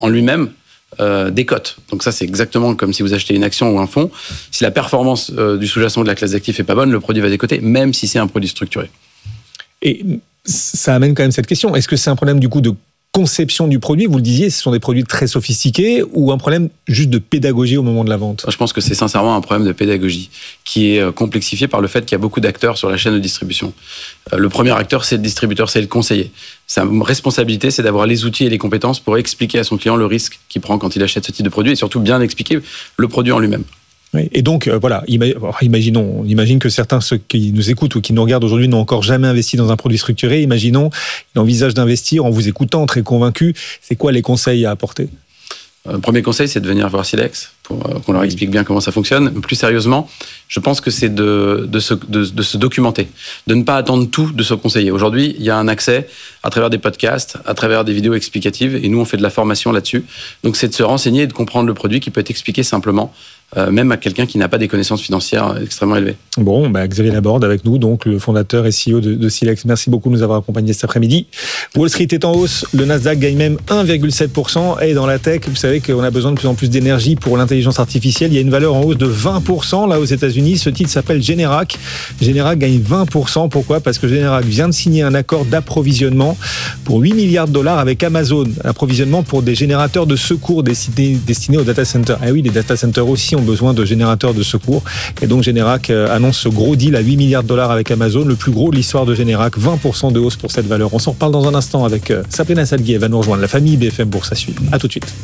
en lui-même décote. Donc ça, c'est exactement comme si vous achetez une action ou un fonds. Si la performance du sous-jacent de la classe d'actifs est pas bonne, le produit va décoter, même si c'est un produit structuré. Et ça amène quand même cette question. Est-ce que c'est un problème du coup de conception du produit? Vous le disiez, ce sont des produits très sophistiqués, ou un problème juste de pédagogie au moment de la vente? Je pense que c'est sincèrement un problème de pédagogie qui est complexifié par le fait qu'il y a beaucoup d'acteurs sur la chaîne de distribution. Le premier acteur, c'est le distributeur, c'est le conseiller. Sa responsabilité, c'est d'avoir les outils et les compétences pour expliquer à son client le risque qu'il prend quand il achète ce type de produit et surtout bien expliquer le produit en lui-même. Oui, et donc, voilà, on imagine que certains, ceux qui nous écoutent ou qui nous regardent aujourd'hui, n'ont encore jamais investi dans un produit structuré. Imaginons, ils envisagent d'investir en vous écoutant, très convaincus. C'est quoi les conseils à apporter? Le premier conseil, c'est de venir voir Silex pour qu'on leur explique bien comment ça fonctionne. Plus sérieusement, je pense que c'est de se documenter, de ne pas attendre tout de ce conseiller. Aujourd'hui, il y a un accès à travers des podcasts, à travers des vidéos explicatives, et nous, on fait de la formation là-dessus. Donc, c'est de se renseigner et de comprendre le produit qui peut être expliqué simplement, même à quelqu'un qui n'a pas des connaissances financières extrêmement élevées. Bon, Xavier Laborde avec nous, donc le fondateur et CEO de Silex. Merci beaucoup de nous avoir accompagnés cet après-midi. Wall Street est en hausse, le Nasdaq gagne même 1,7%. Et dans la tech, vous savez qu'on a besoin de plus en plus d'énergie pour l'intelligence artificielle. Il y a une valeur en hausse de 20% là aux États-Unis. Ce titre s'appelle Generac. Generac gagne 20%. Pourquoi? Parce que Generac vient de signer un accord d'approvisionnement pour 8 milliards de dollars avec Amazon. Approvisionnement pour des générateurs de secours destinés aux data centers. Ah oui, les data centers aussi ont besoin de générateurs de secours. Et donc Generac annonce ce gros deal à 8 milliards de dollars avec Amazon, le plus gros de l'histoire de Generac. 20% de hausse pour cette valeur. On s'en reparle dans un instant avec Sabrina Salguier. Elle va nous rejoindre. La famille BFM Bourse à suivre. À tout de suite.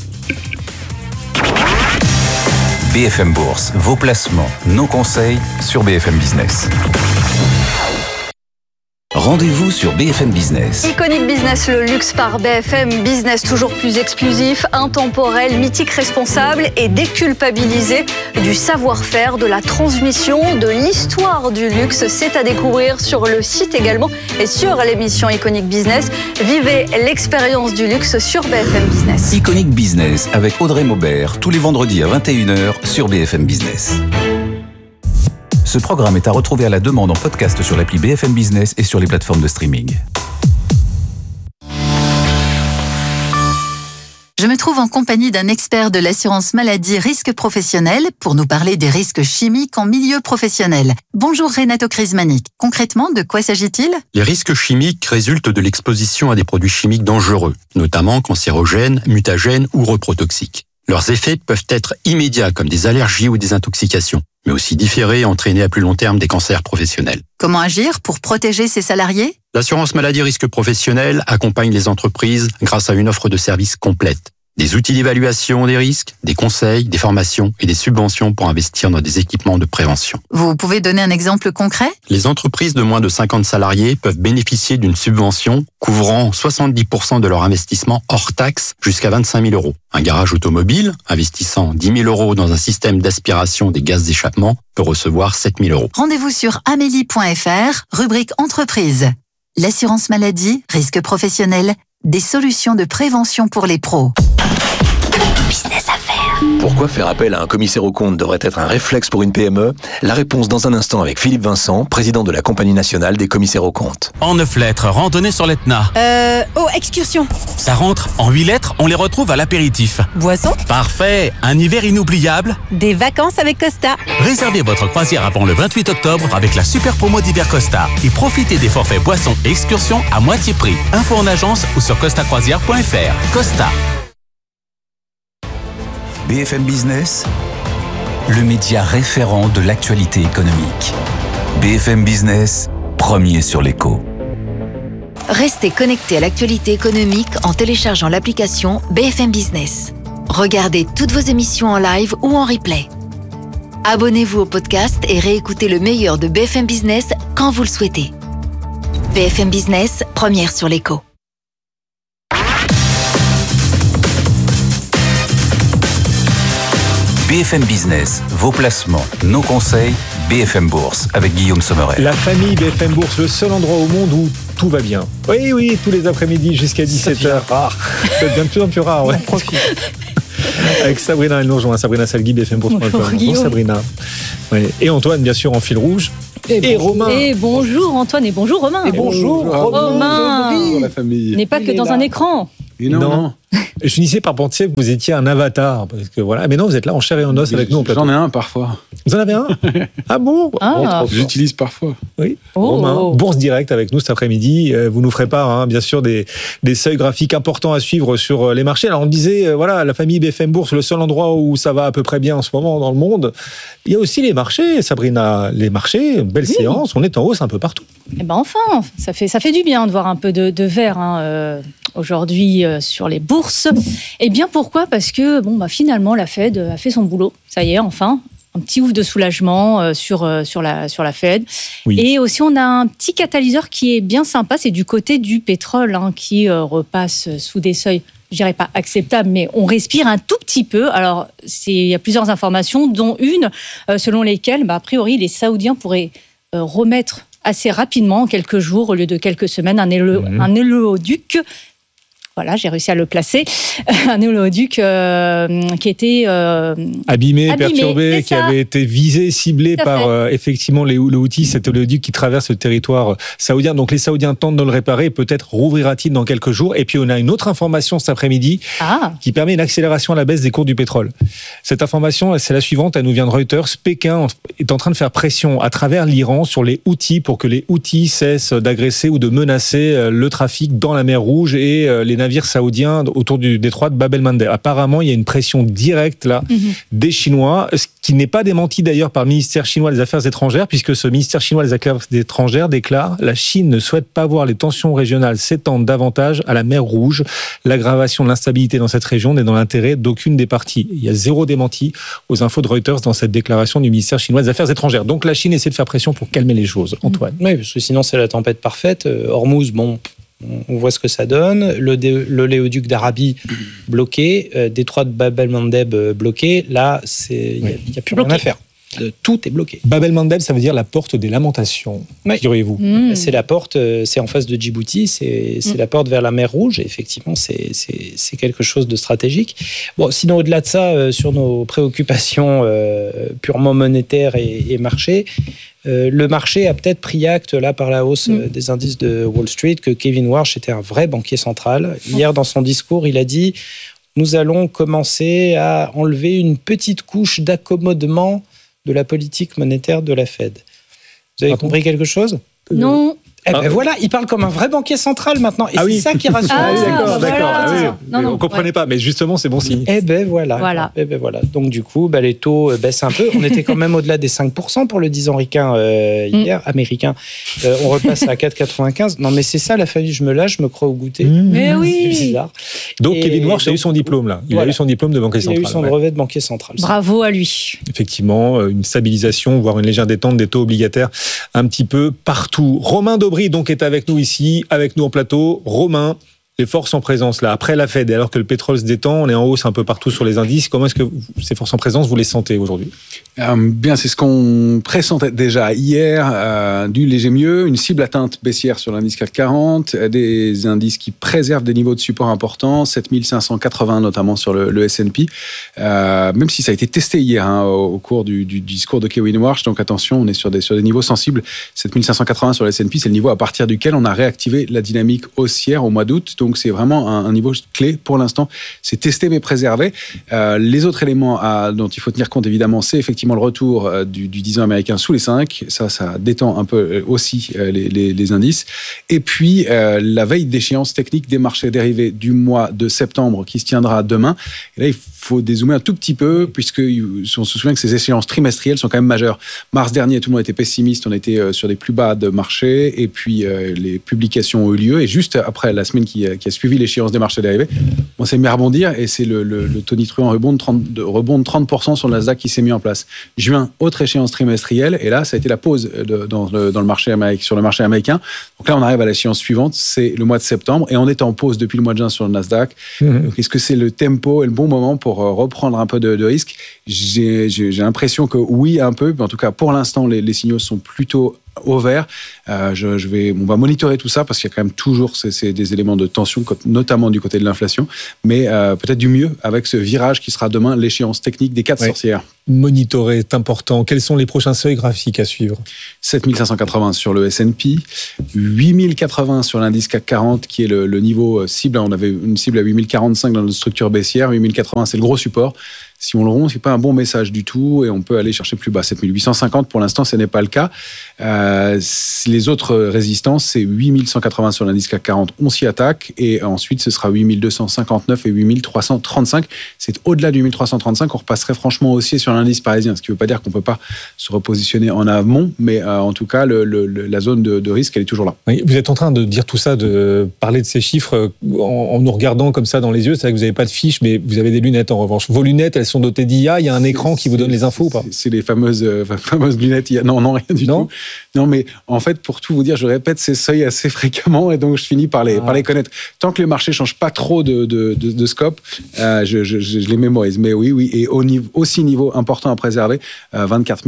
BFM Bourse, vos placements, nos conseils sur BFM Business. Rendez-vous sur BFM Business. Iconic Business, le luxe par BFM Business, toujours plus exclusif, intemporel, mythique, responsable et déculpabilisé du savoir-faire, de la transmission, de l'histoire du luxe. C'est à découvrir sur le site également et sur l'émission Iconic Business. Vivez l'expérience du luxe sur BFM Business. Iconic Business avec Audrey Maubert, tous les vendredis à 21h sur BFM Business. Ce programme est à retrouver à la demande en podcast sur l'appli BFM Business et sur les plateformes de streaming. Je me trouve en compagnie d'un expert de l'assurance maladie risque professionnel pour nous parler des risques chimiques en milieu professionnel. Bonjour Renato Crismanic. Concrètement, de quoi s'agit-il? Les risques chimiques résultent de l'exposition à des produits chimiques dangereux, notamment cancérogènes, mutagènes ou reprotoxiques. Leurs effets peuvent être immédiats comme des allergies ou des intoxications, mais aussi différés et entraîner à plus long terme des cancers professionnels. Comment agir pour protéger ses salariés? L'assurance maladie risque professionnel accompagne les entreprises grâce à une offre de services complète. Des outils d'évaluation des risques, des conseils, des formations et des subventions pour investir dans des équipements de prévention. Vous pouvez donner un exemple concret? Les entreprises de moins de 50 salariés peuvent bénéficier d'une subvention couvrant 70% de leur investissement hors taxe jusqu'à 25 000 euros. Un garage automobile investissant 10 000 euros dans un système d'aspiration des gaz d'échappement peut recevoir 7 000 euros. Rendez-vous sur amélie.fr, rubrique entreprise. L'assurance maladie, risque professionnel, des solutions de prévention pour les pros. Business à faire. Pourquoi faire appel à un commissaire aux comptes devrait être un réflexe pour une PME? La réponse dans un instant avec Philippe Vincent, président de la Compagnie nationale des commissaires aux comptes. En 9 lettres, randonnée sur l'Etna. Excursion. Ça rentre. En 8 lettres, on les retrouve à l'apéritif. Boisson. Parfait. Un hiver inoubliable. Des vacances avec Costa. Réservez votre croisière avant le 28 octobre avec la super promo d'hiver Costa et profitez des forfaits boissons et excursions à moitié prix. Info en agence ou sur costacroisière.fr. Costa. BFM Business, le média référent de l'actualité économique. BFM Business, premier sur l'écho. Restez connectés à l'actualité économique en téléchargeant l'application BFM Business. Regardez toutes vos émissions en live ou en replay. Abonnez-vous au podcast et réécoutez le meilleur de BFM Business quand vous le souhaitez. BFM Business, première sur l'écho. BFM Business, vos placements, nos conseils, BFM Bourse avec Guillaume Sommeret. La famille BFM Bourse, le seul endroit au monde où tout va bien. Oui, tous les après-midi jusqu'à 17h. Ça devient de plus en plus rare, ouais. Profite. Avec Sabrina, elle nous rejoint. Sabrina Salguier, BFM Bourse. Bonjour Sabrina. Ouais. Et Antoine, bien sûr, en fil rouge. Et Romain. Et bonjour Antoine et bonjour Romain. Et bonjour Romain. Bonjour la famille. N'est pas que dans un écran. Non. Je finissais par penser que vous étiez un avatar. Parce que voilà. Mais non, vous êtes là en chair et en os avec nous. J'en ai un parfois. Vous en avez un? Ah bon? J'utilise parfois. Oui. Romain, Bourse Direct avec nous cet après-midi. Vous nous ferez part, bien sûr, des seuils graphiques importants à suivre sur les marchés. Alors on disait, voilà, la famille BFM Bourse, le seul endroit où ça va à peu près bien en ce moment dans le monde. Il y a aussi les marchés, Sabrina. Les marchés, belle séance. On est en hausse un peu partout. Eh ben enfin, ça fait du bien de voir un peu de vert aujourd'hui sur les bourses. Eh bien pourquoi ? Parce que finalement la Fed a fait son boulot. Ça y est, enfin. Un petit ouf de soulagement sur la Fed. Oui. Et aussi, on a un petit catalyseur qui est bien sympa, c'est du côté du pétrole qui repasse sous des seuils, je dirais pas acceptables, mais on respire un tout petit peu. Alors, il y a plusieurs informations, dont une selon lesquelles, a priori, les Saoudiens pourraient remettre assez rapidement, en quelques jours, au lieu de quelques semaines, un oléoduc. Voilà, j'ai réussi à le placer. Un oléoduc qui était abîmé, perturbé, qui avait été visé, ciblé par effectivement les Houthis, cet oléoduc qui traverse le territoire saoudien. Donc les Saoudiens tentent de le réparer, peut-être rouvrira-t-il dans quelques jours. Et puis on a une autre information cet après-midi qui permet une accélération à la baisse des cours du pétrole. Cette information, c'est la suivante, elle nous vient de Reuters. Pékin est en train de faire pression à travers l'Iran sur les Houthis pour que les Houthis cessent d'agresser ou de menacer le trafic dans la mer Rouge et les navires saoudiens autour du détroit de Bab el-Mandeb. Apparemment, il y a une pression directe là des Chinois, ce qui n'est pas démenti d'ailleurs par le ministère chinois des Affaires étrangères, puisque ce ministère chinois des Affaires étrangères déclare « La Chine ne souhaite pas voir les tensions régionales s'étendre davantage à la mer Rouge. L'aggravation de l'instabilité dans cette région n'est dans l'intérêt d'aucune des parties. » Il y a zéro démenti aux infos de Reuters dans cette déclaration du ministère chinois des Affaires étrangères. Donc la Chine essaie de faire pression pour calmer les choses. Antoine. Oui, parce que sinon c'est la tempête parfaite. Hormuz, on voit ce que ça donne. L'oléoduc d'Arabie bloqué, détroit de Bab el-Mandeb bloqué. Là, il n'y a plus rien à faire. Tout est bloqué. Bab el-Mandeb, ça veut dire la porte des lamentations, diriez-vous. C'est la porte, c'est en face de Djibouti, c'est la porte vers la mer Rouge. Et effectivement, c'est quelque chose de stratégique. Bon, sinon, au-delà de ça, sur nos préoccupations purement monétaires et marchés, le marché a peut-être pris acte, là, par la hausse des indices de Wall Street, que Kevin Warsh était un vrai banquier central. Hier, dans son discours, il a dit « Nous allons commencer à enlever une petite couche d'accommodement de la politique monétaire de la Fed. » Vous avez compris quelque chose ? Non. Eh ben voilà, il parle comme un vrai banquier central maintenant. Et c'est ça qui rassure. D'accord. On ne comprenait pas, mais justement, c'est bon signe. Eh ben voilà. Donc du coup, les taux baissent un peu. On était quand même au-delà des 5% pour le 10 ans hier, américain. On repasse à 4,95. Non, mais c'est ça, la famille, je me lâche, je me crois au goûter. Mais oui. C'est bizarre. Donc Kevin Warsh a eu son diplôme, là. Il a eu son diplôme de banquier central. Il a eu son brevet de banquier central. Bravo à lui. Effectivement, une stabilisation, voire une légère détente des taux obligataires un petit peu partout. Romain Daubry donc est avec nous ici, avec nous en plateau. Romain, les forces en présence là, après la Fed, et alors que le pétrole se détend, on est en hausse un peu partout sur les indices. Comment est-ce que ces forces en présence, vous les sentez aujourd'hui ? Bien, c'est ce qu'on pressentait déjà hier, du léger mieux, une cible atteinte baissière sur l'indice CAC 40, des indices qui préservent des niveaux de support importants, 7580 notamment sur le S&P, même si ça a été testé hier au cours du discours de Kevin Warsh, donc attention, on est sur des niveaux sensibles. 7580 sur le S&P, c'est le niveau à partir duquel on a réactivé la dynamique haussière au mois d'août, donc c'est vraiment un niveau clé pour l'instant. C'est testé mais préservé. Les autres éléments dont il faut tenir compte évidemment, c'est effectivement le retour du 10 ans américain sous les 5. Ça détend un peu aussi les indices. Et puis, la veille d'échéance technique des marchés dérivés du mois de septembre qui se tiendra demain. Et là, il faut dézoomer un tout petit peu puisqu'on se souvient que ces échéances trimestrielles sont quand même majeures. Mars dernier, tout le monde était pessimiste. On était sur des plus bas de marché. Et puis, les publications ont eu lieu. Et juste après la semaine qui a suivi l'échéance des marchés dérivés, on s'est mis à rebondir. Et c'est le tonitruant rebond de 30% sur le Nasdaq qui s'est mis en place. Juin, autre échéance trimestrielle, et là, ça a été la pause dans le marché sur le marché américain. Donc là, on arrive à l'échéance suivante, c'est le mois de septembre, et on est en pause depuis le mois de juin sur le Nasdaq. Donc, est-ce que c'est le tempo et le bon moment pour reprendre un peu de risque ? J'ai l'impression que oui, un peu, mais en tout cas, pour l'instant, les signaux sont plutôt au vert. On va monitorer tout ça parce qu'il y a quand même toujours des éléments de tension, notamment du côté de l'inflation, mais peut-être du mieux avec ce virage qui sera demain l'échéance technique des 4 sorcières. monitorer, c'est important. Quels sont les prochains seuils graphiques à suivre? 7580 sur le S&P, 8080 sur l'indice CAC 40 qui est le niveau cible. On avait une cible à 8045 dans notre structure baissière. 8080, c'est le gros support. Si on le rompt, c'est pas un bon message du tout et on peut aller chercher plus bas. 7850, pour l'instant, ce n'est pas le cas. Les autres résistances, c'est 8180 sur l'indice CAC 40. On s'y attaque et ensuite, ce sera 8259 et 8335. C'est au-delà du 8335 qu'on repasserait franchement haussier sur l'indice parisien. Ce qui ne veut pas dire qu'on ne peut pas se repositionner en amont, mais en tout cas, la zone de risque, elle est toujours là. Oui, vous êtes en train de dire tout ça, de parler de ces chiffres en nous regardant comme ça dans les yeux. C'est vrai que vous n'avez pas de fiche, mais vous avez des lunettes en revanche. Vos lunettes, elles sont dotées d'IA. Il y a un écran qui vous donne les infos ou pas? C'est les fameuses lunettes IA. Non, rien du tout. Non, mais en fait, pour tout vous dire, je répète ces seuils assez fréquemment et donc je finis par les connaître. Tant que le marché change pas trop de scope, je les mémorise. Mais oui, et aussi niveau important à préserver, 24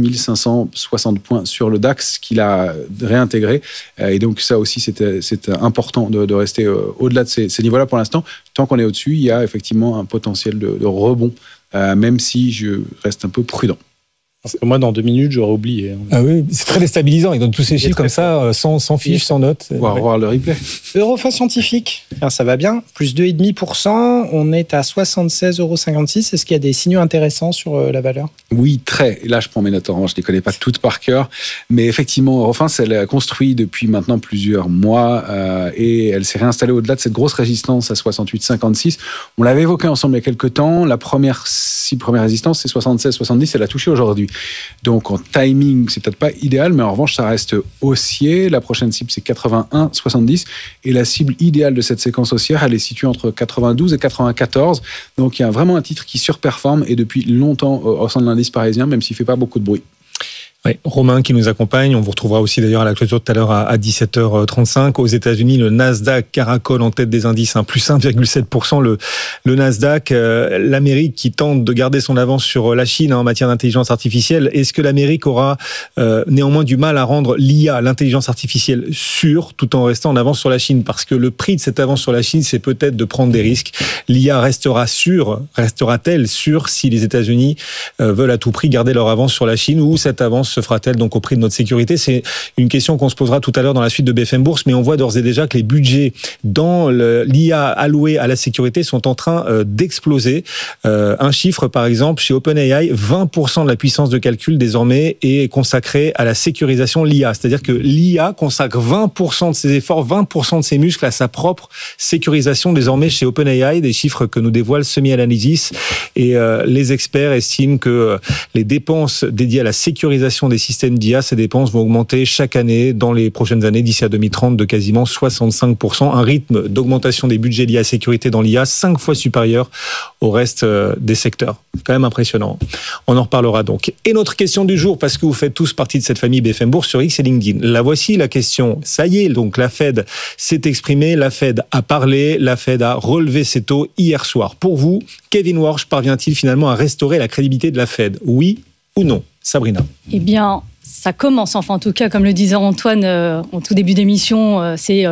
560 points sur le DAX qu'il a réintégré. Et donc ça aussi, c'est important de rester au-delà de ces niveaux-là pour l'instant. Tant qu'on est au-dessus, il y a effectivement un potentiel de rebond. Même si je reste un peu prudent. Parce que moi, dans 2 minutes, j'aurais oublié. Ah oui, c'est très déstabilisant. Ils donnent tous ces chiffres comme ça, sans fiche, sans notes. On va revoir le replay. Eurofa Scientifique, ça va bien. Plus 2,5%. On est à 76,56 €. Est-ce qu'il y a des signaux intéressants sur la valeur? Oui, très. Et là, je prends mes notes orange. Je ne les connais pas toutes par cœur. Mais effectivement, Eurofins, elle a construit depuis maintenant plusieurs mois et elle s'est réinstallée au-delà de cette grosse résistance à 68,56. On l'avait évoqué ensemble il y a quelques temps. La première résistance, c'est 76,70. Elle a touché aujourd'hui. Donc en timing, c'est peut-être pas idéal, mais en revanche, ça reste haussier. La prochaine cible, c'est 81,70. Et la cible idéale de cette séquence haussière, elle est située entre 92 et 94. Donc il y a vraiment un titre qui surperforme et depuis longtemps au sein de l'indice parisien, même s'il fait pas beaucoup de bruit. Oui, Romain qui nous accompagne, on vous retrouvera aussi d'ailleurs à la clôture tout à l'heure à 17h35. Aux États-Unis, le Nasdaq caracole en tête des indices, plus 1,7% le Nasdaq. L'Amérique qui tente de garder son avance sur la Chine en matière d'intelligence artificielle. Est-ce que l'Amérique aura néanmoins du mal à rendre l'IA, l'intelligence artificielle, sûre tout en restant en avance sur la Chine? Parce que le prix de cette avance sur la Chine, c'est peut-être de prendre des risques. L'IA restera-t-elle sûre si les États-Unis veulent à tout prix garder leur avance sur la Chine, ou cette avance se fera-t-elle donc au prix de notre sécurité? C'est une question qu'on se posera tout à l'heure dans la suite de BFM Bourse, mais on voit d'ores et déjà que les budgets dans l'IA alloués à la sécurité sont en train d'exploser. Un chiffre, par exemple, chez OpenAI, 20% de la puissance de calcul désormais est consacrée à la sécurisation de l'IA. C'est-à-dire que l'IA consacre 20% de ses efforts, 20% de ses muscles à sa propre sécurisation désormais chez OpenAI, des chiffres que nous dévoile SemiAnalysis. Et les experts estiment que les dépenses dédiées à la sécurisation des systèmes d'IA, ces dépenses vont augmenter chaque année dans les prochaines années d'ici à 2030 de quasiment 65%. Un rythme d'augmentation des budgets liés à la sécurité dans l'IA 5 fois supérieur au reste des secteurs. C'est quand même impressionnant. On en reparlera donc. Et notre question du jour, parce que vous faites tous partie de cette famille BFM Bourse sur X et LinkedIn. La voici la question. Ça y est, donc la Fed s'est exprimée, la Fed a parlé, la Fed a relevé ses taux hier soir. Pour vous, Kevin Warsh parvient-il finalement à restaurer la crédibilité de la Fed? Oui ou non? Sabrina. Eh bien, ça commence, enfin en tout cas, comme le disait Antoine en tout début d'émission, il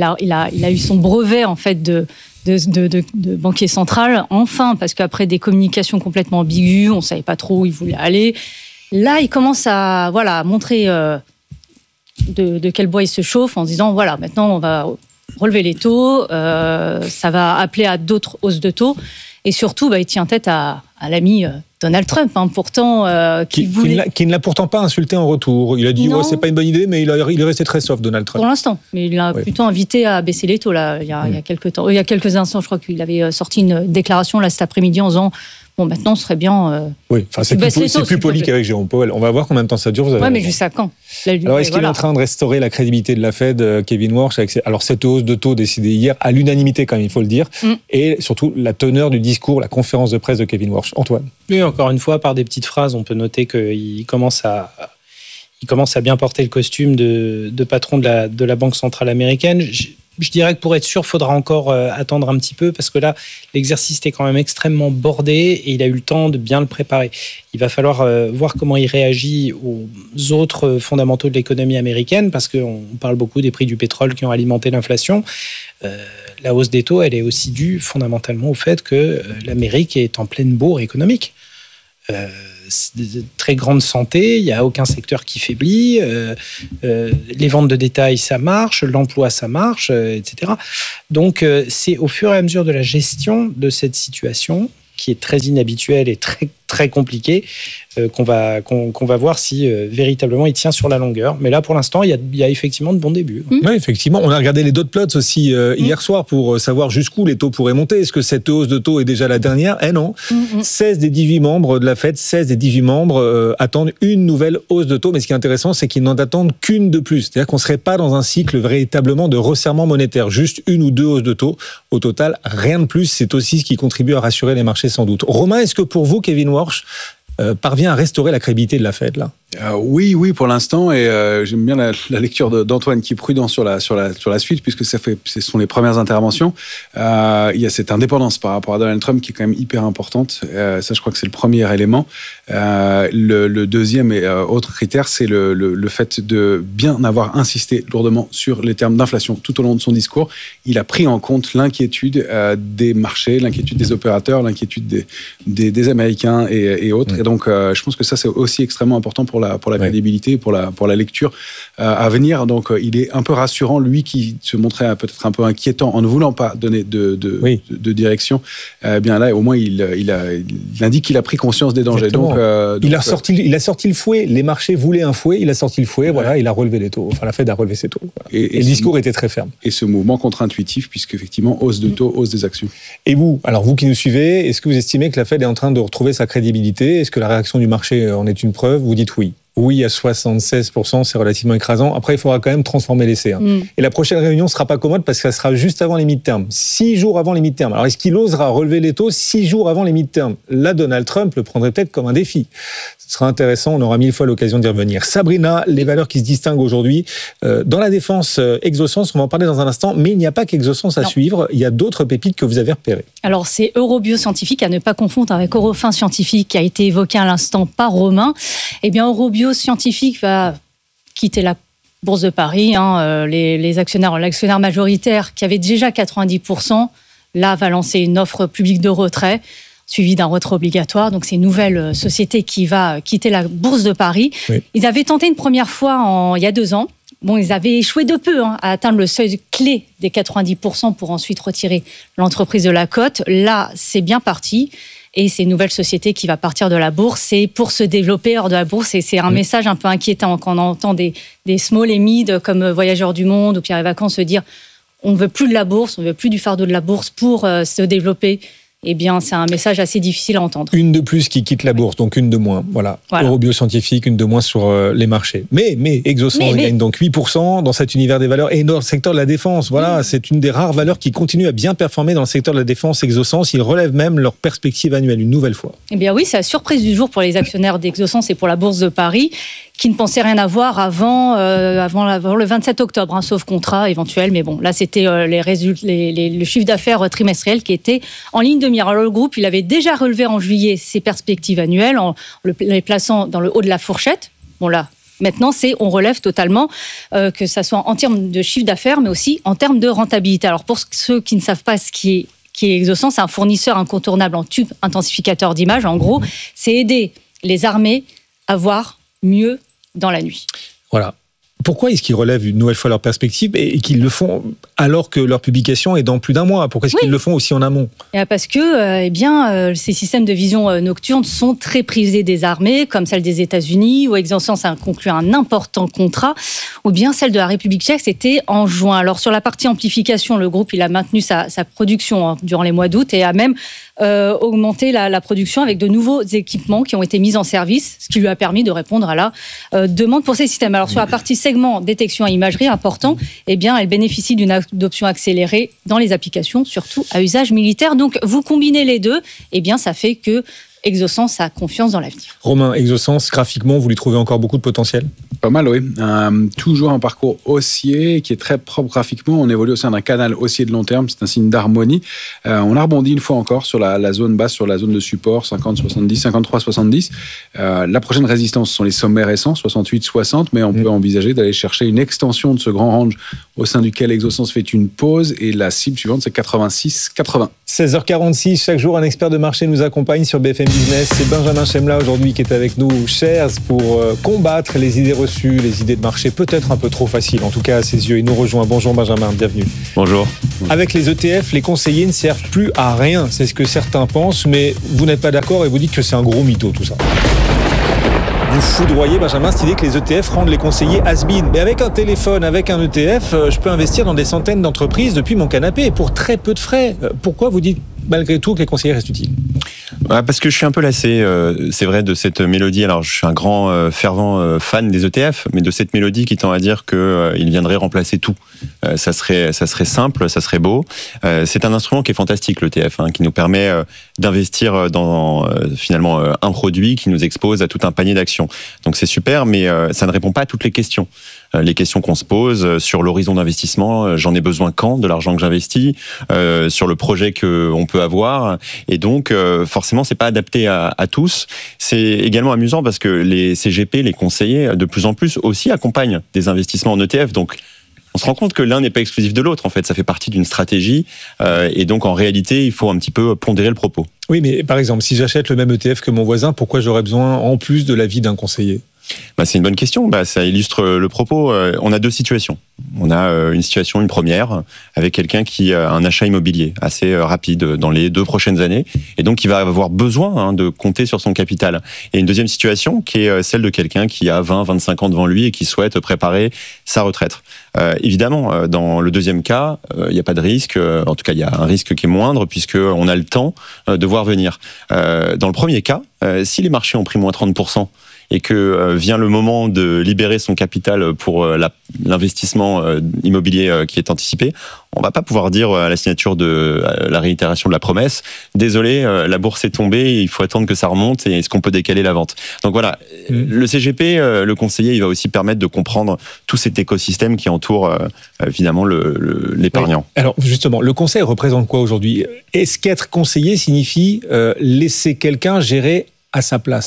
a eu son brevet en fait de banquier central, enfin, parce qu'après des communications complètement ambiguës, on ne savait pas trop où il voulait aller. Là, il commence à montrer de quel bois il se chauffe en disant, voilà, maintenant on va relever les taux, ça va appeler à d'autres hausses de taux, et surtout, il tient tête à l'ami Donald Trump, pourtant, qui ne l'a pourtant pas insulté en retour. Il a dit, c'est pas une bonne idée, mais il est resté très soft, Donald Trump. Pour l'instant. Mais il l'a plutôt invité à baisser les taux, là, il y a quelques temps. Il y a quelques instants, je crois qu'il avait sorti une déclaration, là, cet après-midi, en disant, bon, maintenant, ce serait bien... oui, c'est plus poli qu'avec Jérôme Powell. On va voir combien de temps ça dure. Oui, mais jusqu'à quand? Alors, est-ce qu'il est en train de restaurer la crédibilité de la Fed, Kevin Warsh, avec cette hausse de taux décidée hier, à l'unanimité, quand même, il faut le dire, et surtout la teneur du discours, la conférence de presse de Kevin Warsh? Antoine. Oui, encore une fois, par des petites phrases, on peut noter qu'il commence à bien porter le costume de patron de la Banque centrale américaine. Je dirais que pour être sûr, il faudra encore attendre un petit peu, parce que là, l'exercice était quand même extrêmement bordé et il a eu le temps de bien le préparer. Il va falloir voir comment il réagit aux autres fondamentaux de l'économie américaine, parce qu'on parle beaucoup des prix du pétrole qui ont alimenté l'inflation. La hausse des taux, elle est aussi due fondamentalement au fait que l'Amérique est en pleine bourre économique. très grande santé, il n'y a aucun secteur qui faiblit, les ventes de détail, ça marche, l'emploi, ça marche, etc. Donc, c'est au fur et à mesure de la gestion de cette situation qui est très inhabituelle et très, très compliquée, qu'on va voir si véritablement il tient sur la longueur. Mais là, pour l'instant, il y a effectivement de bons débuts. Oui, effectivement. On a regardé les dot plots aussi hier soir pour savoir jusqu'où les taux pourraient monter. Est-ce que cette hausse de taux est déjà la dernière ? Eh non. 16 des 18 membres de la Fed, 16 des 18 membres attendent une nouvelle hausse de taux. Mais ce qui est intéressant, c'est qu'ils n'en attendent qu'une de plus. C'est-à-dire qu'on ne serait pas dans un cycle véritablement de resserrement monétaire. Juste une ou deux hausses de taux. Au total, rien de plus. C'est aussi ce qui contribue à rassurer les marchés sans doute. Romain, est-ce que pour vous, Kevin Warsh, parvient à restaurer la crédibilité de la Fed là ? Oui, pour l'instant, et j'aime bien la lecture d'Antoine qui est prudent sur la suite, puisque ce sont les premières interventions. Il y a cette indépendance par rapport à Donald Trump qui est quand même hyper importante. Ça, je crois que c'est le premier élément. Le deuxième et autre critère, c'est le fait de bien avoir insisté lourdement sur les termes d'inflation tout au long de son discours. Il a pris en compte l'inquiétude des marchés, l'inquiétude des opérateurs, l'inquiétude des Américains et autres. Et donc, je pense que ça, c'est aussi extrêmement important pour la crédibilité, pour la lecture à venir. Donc, il est un peu rassurant, lui qui se montrait peut-être un peu inquiétant en ne voulant pas donner de direction. Bien là, au moins, il indique qu'il a pris conscience des dangers. Donc, il a sorti le fouet. Les marchés voulaient un fouet. Il a sorti le fouet. Voilà, il a relevé les taux. Enfin, la Fed a relevé ses taux. Voilà. Et le discours était très ferme. Et ce mouvement contre-intuitif, puisqu'effectivement, hausse de taux, hausse des actions. Et vous, alors vous qui nous suivez, est-ce que vous estimez que la Fed est en train de retrouver sa crédibilité ? Est-ce que la réaction du marché en est une preuve ? Vous dites oui. Oui, à 76%, c'est relativement écrasant. Après, il faudra quand même transformer l'essai. Et la prochaine réunion ne sera pas commode parce que ça sera juste avant les midterms. 6 jours avant les midterms. Alors, est-ce qu'il osera relever les taux 6 jours avant les midterms ? Là, Donald Trump le prendrait peut-être comme un défi. Ce sera intéressant, on aura 1000 fois l'occasion d'y revenir. Sabrina, les valeurs qui se distinguent aujourd'hui. Dans la défense Exosens, on va en parler dans un instant, mais il n'y a pas qu'Exosens à suivre. Il y a d'autres pépites que vous avez repérées. Alors, c'est Eurobio Scientifique, à ne pas confondre avec Eurofin Scientifique, qui a été évoqué à l'instant par Romain. Eh bien, Eurobio Scientifique va quitter la Bourse de Paris. Les actionnaires, l'actionnaire majoritaire qui avait déjà 90%, là, va lancer une offre publique de retrait, suivi d'un retrait obligatoire. Donc, c'est une nouvelle société qui va quitter la Bourse de Paris. Oui. Ils avaient tenté une première fois il y a 2 ans. Bon, ils avaient échoué de peu à atteindre le seuil clé des 90% pour ensuite retirer l'entreprise de la cote. Là, c'est bien parti. Et c'est une nouvelle société qui va partir de la bourse. C'est pour se développer hors de la bourse. Et c'est un message un peu inquiétant quand on entend des small et mid comme Voyageurs du Monde ou Pierre et Vacances se dire on ne veut plus de la bourse, on ne veut plus du fardeau de la bourse pour se développer. Eh bien, c'est un message assez difficile à entendre. Une de plus qui quitte la bourse, donc une de moins. Voilà. Eurobio Scientifique, une de moins sur les marchés. Mais Exosens gagne donc 8% dans cet univers des valeurs et dans le secteur de la défense. Voilà, c'est une des rares valeurs qui continue à bien performer dans le secteur de la défense. Exosens, ils relèvent même leur perspective annuelle une nouvelle fois. Eh bien oui, c'est la surprise du jour pour les actionnaires d'Exosens et pour la Bourse de Paris, qui ne pensaient rien avoir avant le 27 octobre, sauf contrat éventuel. Mais bon, là, c'était le chiffre d'affaires trimestriel qui était en ligne de mire. Alors, le groupe, il avait déjà relevé en juillet ses perspectives annuelles en les plaçant dans le haut de la fourchette. Bon, là, maintenant, on relève totalement, que ça soit en termes de chiffre d'affaires, mais aussi en termes de rentabilité. Alors, pour ceux qui ne savent pas ce qui est Exosens, c'est un fournisseur incontournable en tube intensificateur d'image. En gros, c'est aider les armées à voir mieux dans la nuit. Voilà. Pourquoi est-ce qu'ils relèvent une nouvelle fois leur perspective et qu'ils le font alors que leur publication est dans plus d'un mois ? Pourquoi est-ce qu'ils le font aussi en amont ? Parce que ces systèmes de vision nocturne sont très prisés des armées, comme celle des États-Unis, où Exosens a conclu un important contrat, ou bien celle de la République tchèque, c'était en juin. Alors sur la partie amplification, le groupe il a maintenu sa production durant les mois d'août et a même augmenté la production avec de nouveaux équipements qui ont été mis en service, ce qui lui a permis de répondre à la demande pour ces systèmes. Alors sur la partie segment détection et imagerie important, eh bien, elle bénéficie d'une adoption accélérée dans les applications, surtout à usage militaire. Donc, vous combinez les deux, eh bien, ça fait que Exosens a confiance dans l'avenir. Romain, Exosens, graphiquement, vous lui trouvez encore beaucoup de potentiel ? Pas mal, oui. Toujours un parcours haussier qui est très propre graphiquement. On évolue au sein d'un canal haussier de long terme. C'est un signe d'harmonie. On a rebondi une fois encore sur la zone basse, sur la zone de support, 50-70, 53-70. La prochaine résistance, ce sont les sommets récents, 68-60, mais on peut envisager d'aller chercher une extension de ce grand range au sein duquel Exosens fait une pause et la cible suivante, c'est 86,80. 16h46, chaque jour, un expert de marché nous accompagne sur BFM Business. C'est Benjamin Chemla aujourd'hui qui est avec nous, Shares, pour combattre les idées reçues, les idées de marché peut-être un peu trop faciles, en tout cas à ses yeux. Il nous rejoint. Bonjour Benjamin, bienvenue. Bonjour. Avec les ETF, les conseillers ne servent plus à rien, c'est ce que certains pensent, mais vous n'êtes pas d'accord et vous dites que c'est un gros mytho tout ça. Vous foudroyez, Benjamin, cette idée que les ETF rendent les conseillers has-been. Mais avec un téléphone, avec un ETF, je peux investir dans des centaines d'entreprises depuis mon canapé pour très peu de frais. Pourquoi vous dites malgré tout que les conseillers restent utiles ? Parce que je suis un peu lassé, c'est vrai, de cette mélodie. Alors, je suis un grand fervent fan des ETF, mais de cette mélodie qui tend à dire qu'il viendrait remplacer tout. Ça serait simple, ça serait beau. C'est un instrument qui est fantastique, l'ETF, qui nous permet d'investir dans finalement un produit qui nous expose à tout un panier d'actions. Donc c'est super, mais ça ne répond pas à toutes les questions. Les questions qu'on se pose sur l'horizon d'investissement, j'en ai besoin quand de l'argent que j'investis, sur le projet qu'on peut avoir, et donc forcément c'est pas adapté à tous. C'est également amusant parce que les CGP, les conseillers, de plus en plus aussi accompagnent des investissements en ETF, donc on se rend compte que l'un n'est pas exclusif de l'autre, en fait, ça fait partie d'une stratégie, et donc en réalité il faut un petit peu pondérer le propos. Oui, mais par exemple, si j'achète le même ETF que mon voisin, pourquoi j'aurais besoin en plus de l'avis d'un conseiller ? C'est une bonne question. Ça illustre le propos. On a deux situations. On a une situation, une première, avec quelqu'un qui a un achat immobilier assez rapide dans les 2 prochaines années, et donc qui va avoir besoin de compter sur son capital. Et une deuxième situation qui est celle de quelqu'un qui a 20-25 ans devant lui et qui souhaite préparer sa retraite. Évidemment, dans le deuxième cas, il n'y a pas de risque. En tout cas, il y a un risque qui est moindre puisqu'on a le temps de voir venir. Dans le premier cas, si les marchés ont pris moins 30%, et que vient le moment de libérer son capital pour l'investissement immobilier qui est anticipé, on va pas pouvoir dire à la signature de la réitération de la promesse, désolé, la bourse est tombée, il faut attendre que ça remonte, et est-ce qu'on peut décaler la vente ? Donc voilà, le CGP, le conseiller, il va aussi permettre de comprendre tout cet écosystème qui entoure évidemment l'épargnant. Oui. Alors justement, le conseil représente quoi aujourd'hui ? Est-ce qu'être conseiller signifie laisser quelqu'un gérer à sa place ?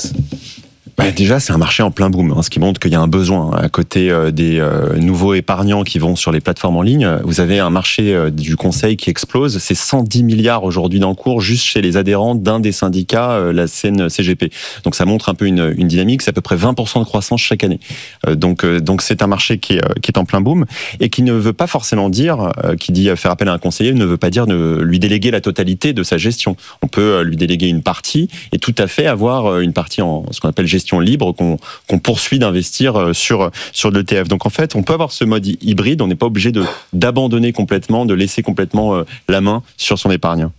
Déjà, c'est un marché en plein boom, ce qui montre qu'il y a un besoin. À côté des nouveaux épargnants qui vont sur les plateformes en ligne, vous avez un marché du conseil qui explose. C'est 110 milliards aujourd'hui d'encours juste chez les adhérents d'un des syndicats, la CNCGP. Donc ça montre un peu une dynamique, c'est à peu près 20% de croissance chaque année. Donc c'est un marché qui est en plein boom et qui ne veut pas forcément dire, qui dit faire appel à un conseiller, ne veut pas dire de lui déléguer la totalité de sa gestion. On peut lui déléguer une partie et tout à fait avoir une partie en ce qu'on appelle gestion libre qu'on poursuit d'investir sur de l'ETF. Donc en fait, on peut avoir ce mode hybride, on n'est pas obligé d'abandonner complètement, de laisser complètement la main sur son épargne.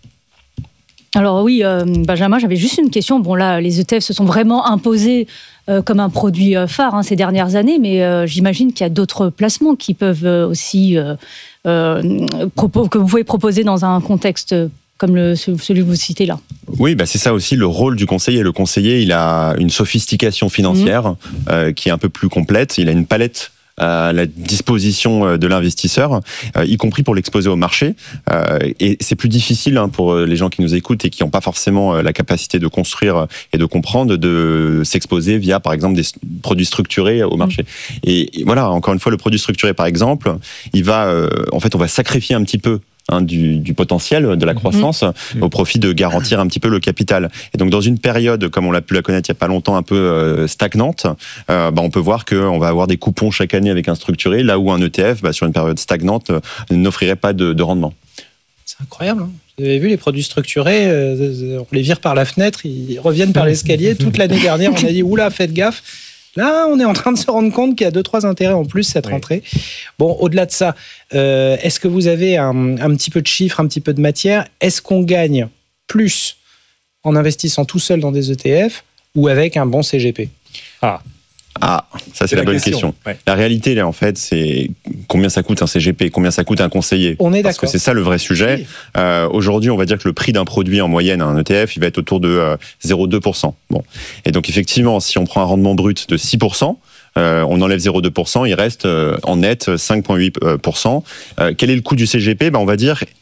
Alors oui, Benjamin, j'avais juste une question. Bon là, les ETF se sont vraiment imposés comme un produit phare ces dernières années, mais j'imagine qu'il y a d'autres placements qui peuvent aussi que vous pouvez proposer dans un contexte comme celui que vous citez là. Oui, c'est ça aussi le rôle du conseiller. Le conseiller, il a une sophistication financière qui est un peu plus complète. Il a une palette à la disposition de l'investisseur, y compris pour l'exposer au marché. Et c'est plus difficile pour les gens qui nous écoutent et qui n'ont pas forcément la capacité de construire et de comprendre, de s'exposer via, par exemple, des produits structurés au marché. Et voilà, encore une fois, le produit structuré, par exemple, on va sacrifier un petit peu du potentiel, de la croissance, au profit de garantir un petit peu le capital. Et donc, dans une période, comme on l'a pu la connaître il n'y a pas longtemps, un peu stagnante, on peut voir qu'on va avoir des coupons chaque année avec un structuré, là où un ETF, sur une période stagnante, n'offrirait pas de rendement. C'est incroyable, hein. Vous avez vu les produits structurés, on les vire par la fenêtre, ils reviennent par l'escalier. Toute l'année dernière, on a dit, oula, faites gaffe. Là, on est en train de se rendre compte qu'il y a 2-3 intérêts en plus cette rentrée. Bon, au-delà de ça, est-ce que vous avez un petit peu de chiffres, un petit peu de matière ? Est-ce qu'on gagne plus en investissant tout seul dans des ETF ou avec un bon CGP ? Ça c'est la bonne question. Ouais. La réalité, là, en fait, c'est combien ça coûte un CGP, combien ça coûte un conseiller. On est d'accord. Parce que c'est ça le vrai sujet. Oui. Aujourd'hui, on va dire que le prix d'un produit en moyenne, un ETF, il va être autour de 0,2%. Bon. Et donc, effectivement, si on prend un rendement brut de 6%, on enlève 0,2%, il reste en net 5,8%. Quel est le coût du CGP ? On va dire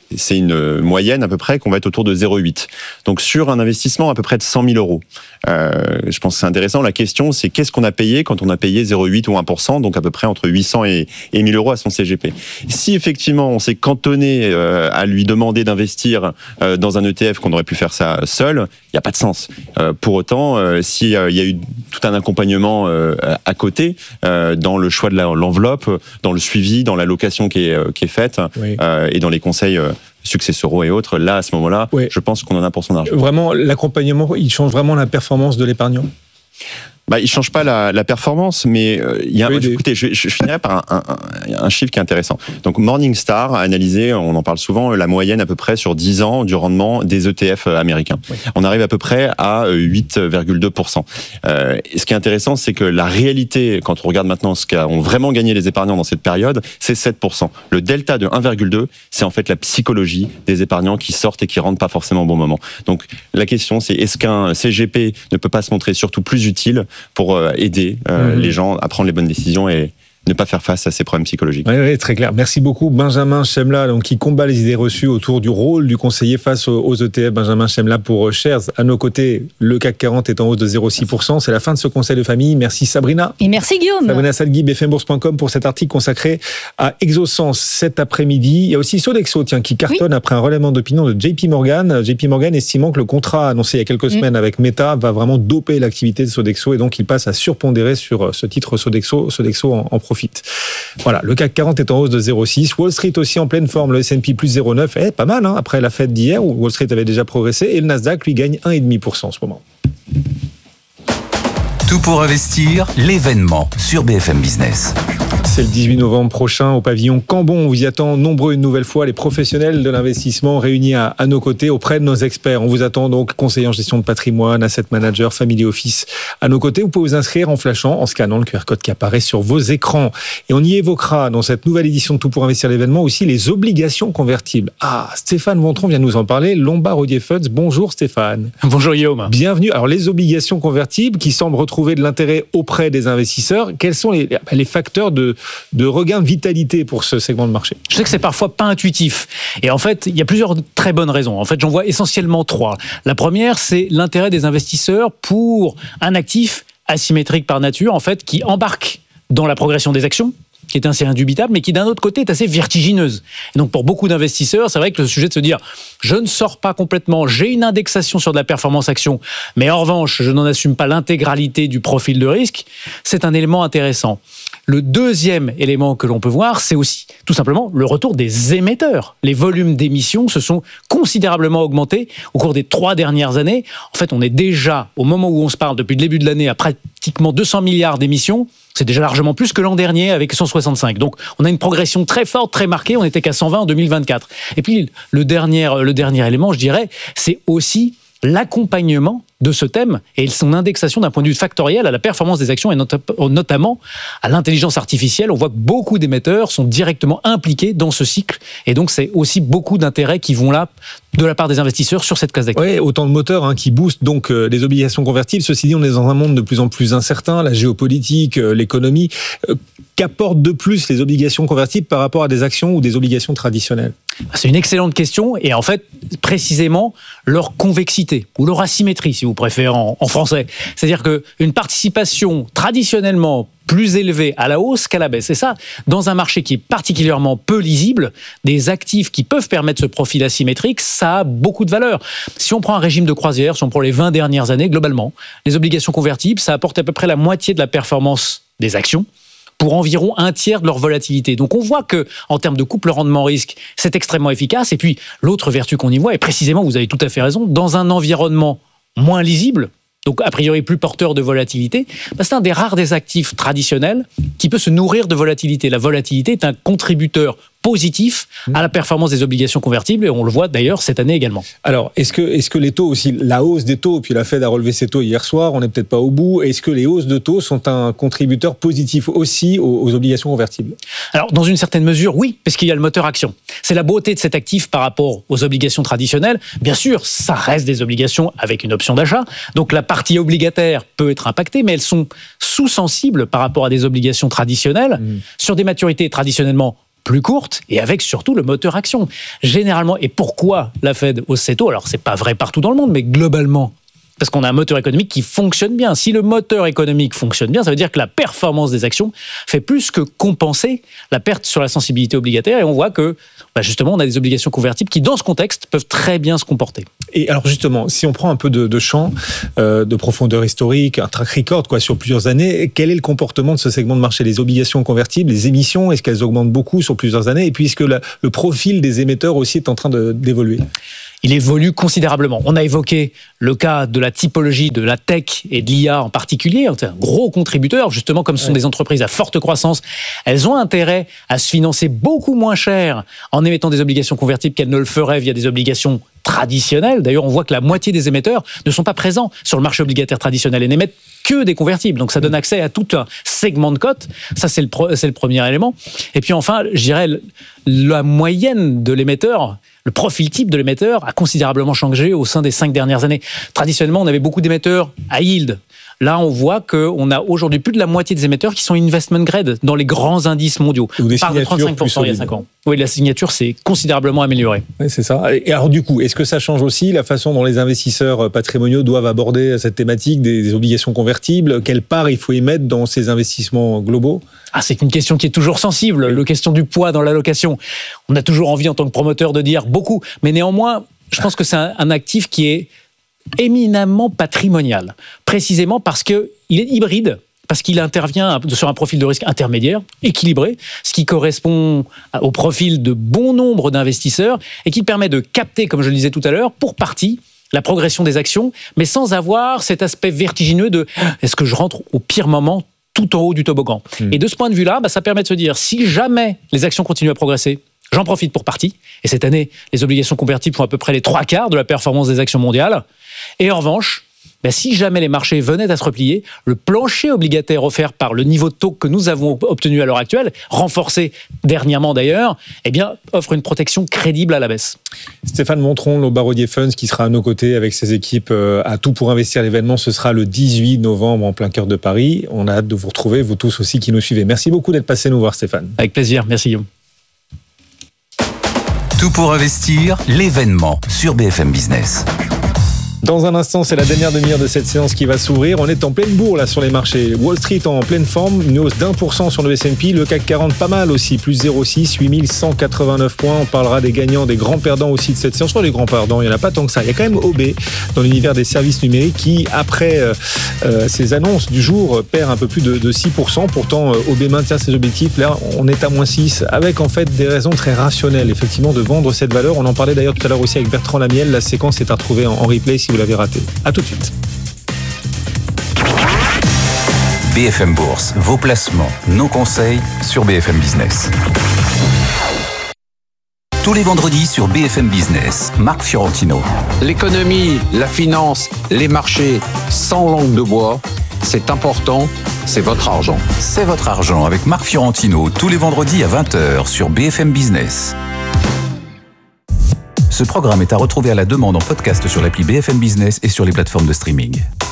c'est une moyenne à peu près qu'on va être autour de 0,8. Donc sur un investissement à peu près de 100 000 euros. Je pense que c'est intéressant. La question, c'est qu'est-ce qu'on a payé quand on a payé 0,8 ou 1%, donc à peu près entre 800 et 1000 euros à son CGP. Si effectivement on s'est cantonné à lui demander d'investir dans un ETF, qu'on aurait pu faire ça seul, il n'y a pas de sens. Pour autant, s'il y a eu tout un accompagnement à côté, dans le choix de l'enveloppe, dans le suivi, dans l'allocation qui est faite, et dans les conseils successoraux et autres, là, à ce moment-là, je pense qu'on en a pour son argent. Vraiment, l'accompagnement, il change vraiment la performance de l'épargnant ? Il ne change pas la performance, mais il y a. Écoutez, je finirai par un chiffre qui est intéressant. Donc Morningstar a analysé, on en parle souvent, la moyenne à peu près sur 10 ans du rendement des ETF américains. Oui. On arrive à peu près à 8,2%. Ce qui est intéressant, c'est que la réalité, quand on regarde maintenant ce qu'ont vraiment gagné les épargnants dans cette période, c'est 7%. Le delta de 1,2, c'est en fait la psychologie des épargnants qui sortent et qui rentrent pas forcément au bon moment. Donc la question, c'est est-ce qu'un CGP ne peut pas se montrer surtout plus utile pour aider les gens à prendre les bonnes décisions et ne pas faire face à ces problèmes psychologiques. Oui, très clair. Merci beaucoup. Benjamin Chemla, donc, qui combat les idées reçues autour du rôle du conseiller face aux ETF. Benjamin Chemla pour Shares. À nos côtés, le CAC 40 est en hausse de 0,6%. C'est la fin de ce conseil de famille. Merci Sabrina. Et merci Guillaume. Sabrina Salgui, bfmbourse.com pour cet article consacré à Exosens cet après-midi. Il y a aussi Sodexo, qui cartonne après un relèvement d'opinion de JP Morgan. JP Morgan estimant que le contrat annoncé il y a quelques semaines avec Meta va vraiment doper l'activité de Sodexo et donc il passe à surpondérer sur ce titre Sodexo en profite. Voilà, le CAC 40 est en hausse de 0,6. Wall Street aussi en pleine forme, le S&P plus 0,9. Pas mal, après la fête d'hier où Wall Street avait déjà progressé. Et le Nasdaq, lui, gagne 1,5% en ce moment. Tout pour investir, l'événement sur BFM Business. C'est le 18 novembre prochain au pavillon Cambon. On vous y attend nombreux une nouvelle fois, les professionnels de l'investissement réunis à nos côtés auprès de nos experts. On vous attend donc conseillers en gestion de patrimoine, asset manager, family office à nos côtés. Vous pouvez vous inscrire en flashant, en scannant le QR code qui apparaît sur vos écrans. Et on y évoquera dans cette nouvelle édition de Tout pour investir l'événement aussi les obligations convertibles. Stéphane Vontron vient nous en parler. Lombard Odier Funds. Bonjour Stéphane. Bonjour Guillaume. Bienvenue. Alors les obligations convertibles qui semblent retrouver de l'intérêt auprès des investisseurs, quels sont les facteurs de regain de vitalité pour ce segment de marché? Je sais que c'est parfois pas intuitif. Et en fait, il y a plusieurs très bonnes raisons. En fait, j'en vois essentiellement 3. La première, c'est l'intérêt des investisseurs pour un actif asymétrique par nature, en fait, qui embarque dans la progression des actions, qui est assez indubitable, mais qui d'un autre côté est assez vertigineuse. Et donc pour beaucoup d'investisseurs, c'est vrai que le sujet de se dire « je ne sors pas complètement, j'ai une indexation sur de la performance action, mais en revanche, je n'en assume pas l'intégralité du profil de risque », c'est un élément intéressant. Le deuxième élément que l'on peut voir, c'est aussi tout simplement le retour des émetteurs. Les volumes d'émissions se sont considérablement augmentés au cours des 3 dernières années. En fait, on est déjà, au moment où on se parle, depuis le début de l'année, à pratiquement 200 milliards d'émissions. C'est déjà largement plus que l'an dernier avec 165. Donc, on a une progression très forte, très marquée. On n'était qu'à 120 en 2024. Et puis, le dernier élément, je dirais, c'est aussi l'accompagnement de ce thème et son indexation d'un point de vue factoriel à la performance des actions et notamment à l'intelligence artificielle. On voit que beaucoup d'émetteurs sont directement impliqués dans ce cycle et donc c'est aussi beaucoup d'intérêts qui vont là de la part des investisseurs sur cette classe d'actifs. Oui, autant de moteurs qui boostent donc les obligations convertibles. Ceci dit, on est dans un monde de plus en plus incertain, la géopolitique, l'économie. Qu'apportent de plus les obligations convertibles par rapport à des actions ou des obligations traditionnelles? C'est une excellente question et en fait, précisément, leur convexité ou leur asymétrie, si vous préférez en français. C'est-à-dire qu'une participation traditionnellement plus élevée à la hausse qu'à la baisse. Et ça, dans un marché qui est particulièrement peu lisible, des actifs qui peuvent permettre ce profil asymétrique, ça a beaucoup de valeur. Si on prend un régime de croisière, si on prend les 20 dernières années, globalement, les obligations convertibles, ça apporte à peu près la moitié de la performance des actions, pour environ 1/3 de leur volatilité. Donc on voit que en termes de couple rendement-risque, c'est extrêmement efficace. Et puis l'autre vertu qu'on y voit, et précisément, vous avez tout à fait raison, dans un environnement moins lisible, donc a priori plus porteur de volatilité, c'est un des rares des actifs traditionnels qui peut se nourrir de volatilité. La volatilité est un contributeur positif à la performance des obligations convertibles et on le voit d'ailleurs cette année également. Alors, est-ce que les taux aussi, la hausse des taux, puis la Fed a relevé ses taux hier soir, on n'est peut-être pas au bout, est-ce que les hausses de taux sont un contributeur positif aussi aux obligations convertibles? Alors, dans une certaine mesure, oui, parce qu'il y a le moteur action. C'est la beauté de cet actif par rapport aux obligations traditionnelles. Bien sûr, ça reste des obligations avec une option d'achat, donc la partie obligataire peut être impactée, mais elles sont sous-sensibles par rapport à des obligations traditionnelles sur des maturités traditionnellement plus courte et avec surtout le moteur action. Généralement, et pourquoi la Fed hausse ses taux? Alors, c'est pas vrai partout dans le monde, mais globalement, parce qu'on a un moteur économique qui fonctionne bien. Si le moteur économique fonctionne bien, ça veut dire que la performance des actions fait plus que compenser la perte sur la sensibilité obligataire. Et on voit que, justement, on a des obligations convertibles qui, dans ce contexte, peuvent très bien se comporter. Et alors justement, si on prend un peu de champ, de profondeur historique, un track record sur plusieurs années, quel est le comportement de ce segment de marché? Les obligations convertibles, les émissions, est-ce qu'elles augmentent beaucoup sur plusieurs années? Et puis, est-ce que le profil des émetteurs aussi est en train d'évoluer? Il évolue considérablement. On a évoqué le cas de la typologie de la tech et de l'IA en particulier. C'est un gros contributeur, justement, comme ce sont des entreprises à forte croissance. Elles ont intérêt à se financer beaucoup moins cher en émettant des obligations convertibles qu'elles ne le feraient via des obligations traditionnelles. D'ailleurs, on voit que la moitié des émetteurs ne sont pas présents sur le marché obligataire traditionnel et n'émettent que des convertibles. Donc, ça donne accès à tout un segment de cotes. Ça, c'est le premier élément. Et puis, enfin, je dirais, la moyenne de l'émetteur, le profil type de l'émetteur a considérablement changé au sein des 5 dernières années. Traditionnellement, on avait beaucoup d'émetteurs à yield. Là, on voit qu'on a aujourd'hui plus de la moitié des émetteurs qui sont investment grade dans les grands indices mondiaux. Ou des on parle de 35% il y a 5 ans. Oui, la signature s'est considérablement améliorée. Oui, c'est ça. Et alors du coup, est-ce que ça change aussi la façon dont les investisseurs patrimoniaux doivent aborder cette thématique des obligations convertibles? Quelle part il faut y mettre dans ces investissements globaux? C'est une question qui est toujours sensible, la question du poids dans l'allocation. On a toujours envie en tant que promoteur de dire beaucoup, mais néanmoins, je pense que c'est un actif qui est éminemment patrimonial, précisément parce qu'il est hybride, parce qu'il intervient sur un profil de risque intermédiaire, équilibré, ce qui correspond au profil de bon nombre d'investisseurs et qui permet de capter, comme je le disais tout à l'heure, pour partie, la progression des actions, mais sans avoir cet aspect vertigineux de « est-ce que je rentre au pire moment tout en haut du toboggan ?» Et de ce point de vue-là, ça permet de se dire, si jamais les actions continuent à progresser, j'en profite pour partie. Et cette année, les obligations convertibles font à peu près les 3/4 de la performance des actions mondiales. Et en revanche, si jamais les marchés venaient à se replier, le plancher obligataire offert par le niveau de taux que nous avons obtenu à l'heure actuelle, renforcé dernièrement d'ailleurs, offre une protection crédible à la baisse. Stéphane Montron, le Barodier Funds, qui sera à nos côtés avec ses équipes à Tout pour investir. L'événement, ce sera le 18 novembre en plein cœur de Paris. On a hâte de vous retrouver, vous tous aussi qui nous suivez. Merci beaucoup d'être passé nous voir, Stéphane. Avec plaisir, merci Guillaume. Tout pour investir, l'événement sur BFM Business. Dans un instant, c'est la dernière demi-heure de cette séance qui va s'ouvrir. On est en pleine bourre là sur les marchés. Wall Street en pleine forme, une hausse d'1% sur le S&P. Le CAC 40 pas mal aussi, plus 0,6, 8189 points. On parlera des gagnants, des grands perdants aussi de cette séance. Sur les grands perdants, il n'y en a pas tant que ça. Il y a quand même OB dans l'univers des services numériques qui, après ces annonces du jour, perd un peu plus de 6%. Pourtant, OB maintient ses objectifs. Là, on est à moins 6 avec en fait des raisons très rationnelles, effectivement, de vendre cette valeur. On en parlait d'ailleurs tout à l'heure aussi avec Bertrand Lamiel. La séquence est à retrouver en replay si vous l'avez raté. À tout de suite. BFM Bourse, vos placements, nos conseils sur BFM Business. Tous les vendredis sur BFM Business, Marc Fiorentino. L'économie, la finance, les marchés, sans langue de bois, c'est important, c'est votre argent. C'est votre argent avec Marc Fiorentino, tous les vendredis à 20h sur BFM Business. Ce programme est à retrouver à la demande en podcast sur l'appli BFM Business et sur les plateformes de streaming.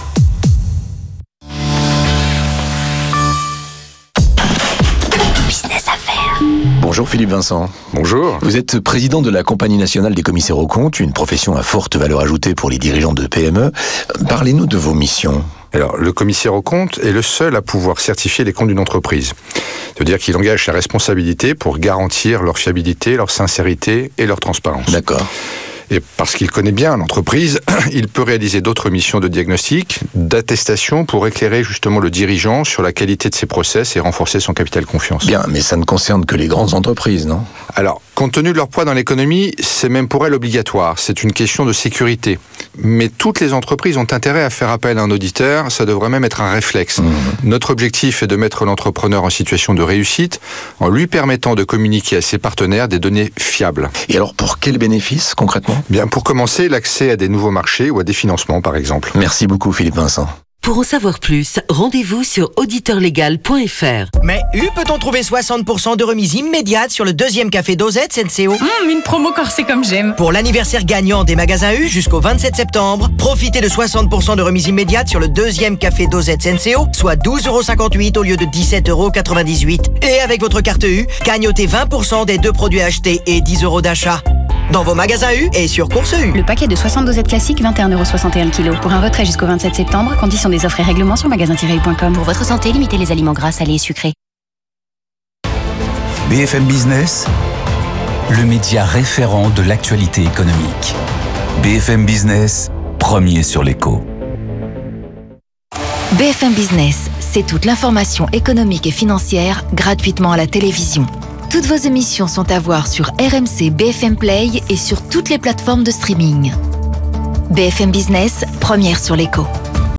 Business Affaires. Bonjour Philippe Vincent. Bonjour. Vous êtes président de la Compagnie nationale des commissaires aux comptes, une profession à forte valeur ajoutée pour les dirigeants de PME. Parlez-nous de vos missions. Alors, le commissaire aux comptes est le seul à pouvoir certifier les comptes d'une entreprise. C'est-à-dire qu'il engage sa responsabilité pour garantir leur fiabilité, leur sincérité et leur transparence. D'accord. Et parce qu'il connaît bien l'entreprise, il peut réaliser d'autres missions de diagnostic, d'attestation pour éclairer justement le dirigeant sur la qualité de ses process et renforcer son capital confiance. Bien, mais ça ne concerne que les grandes entreprises, non ? Alors, compte tenu de leur poids dans l'économie, c'est même pour elles obligatoire. C'est une question de sécurité. Mais toutes les entreprises ont intérêt à faire appel à un auditeur, ça devrait même être un réflexe. Notre objectif est de mettre l'entrepreneur en situation de réussite en lui permettant de communiquer à ses partenaires des données fiables. Et alors, pour quels bénéfices concrètement ? Bien, pour commencer, l'accès à des nouveaux marchés ou à des financements, par exemple. Merci beaucoup, Philippe Vincent. Pour en savoir plus, rendez-vous sur auditeurlégal.fr. Mais peut-on trouver 60% de remise immédiate sur le deuxième café dosette Senseo? Une promo corsée comme j'aime. Pour l'anniversaire gagnant des magasins U jusqu'au 27 septembre, profitez de 60% de remise immédiate sur le deuxième café dosette Senseo, soit 12,58€ au lieu de 17,98€. Et avec votre carte U, gagnotez 20% des 2 produits achetés et 10€ d'achat. Dans vos magasins U et sur Course U. Le paquet de 60 dosettes classiques, 21,61€ kg. Pour un retrait jusqu'au 27 septembre, conditions des offres et règlements sur magasin-u.com. Pour votre santé, limitez les aliments gras, salés et sucrés. BFM Business, le média référent de l'actualité économique. BFM Business, premier sur l'écho. BFM Business, c'est toute l'information économique et financière gratuitement à la télévision. Toutes vos émissions sont à voir sur RMC BFM Play et sur toutes les plateformes de streaming. BFM Business, première sur l'écho.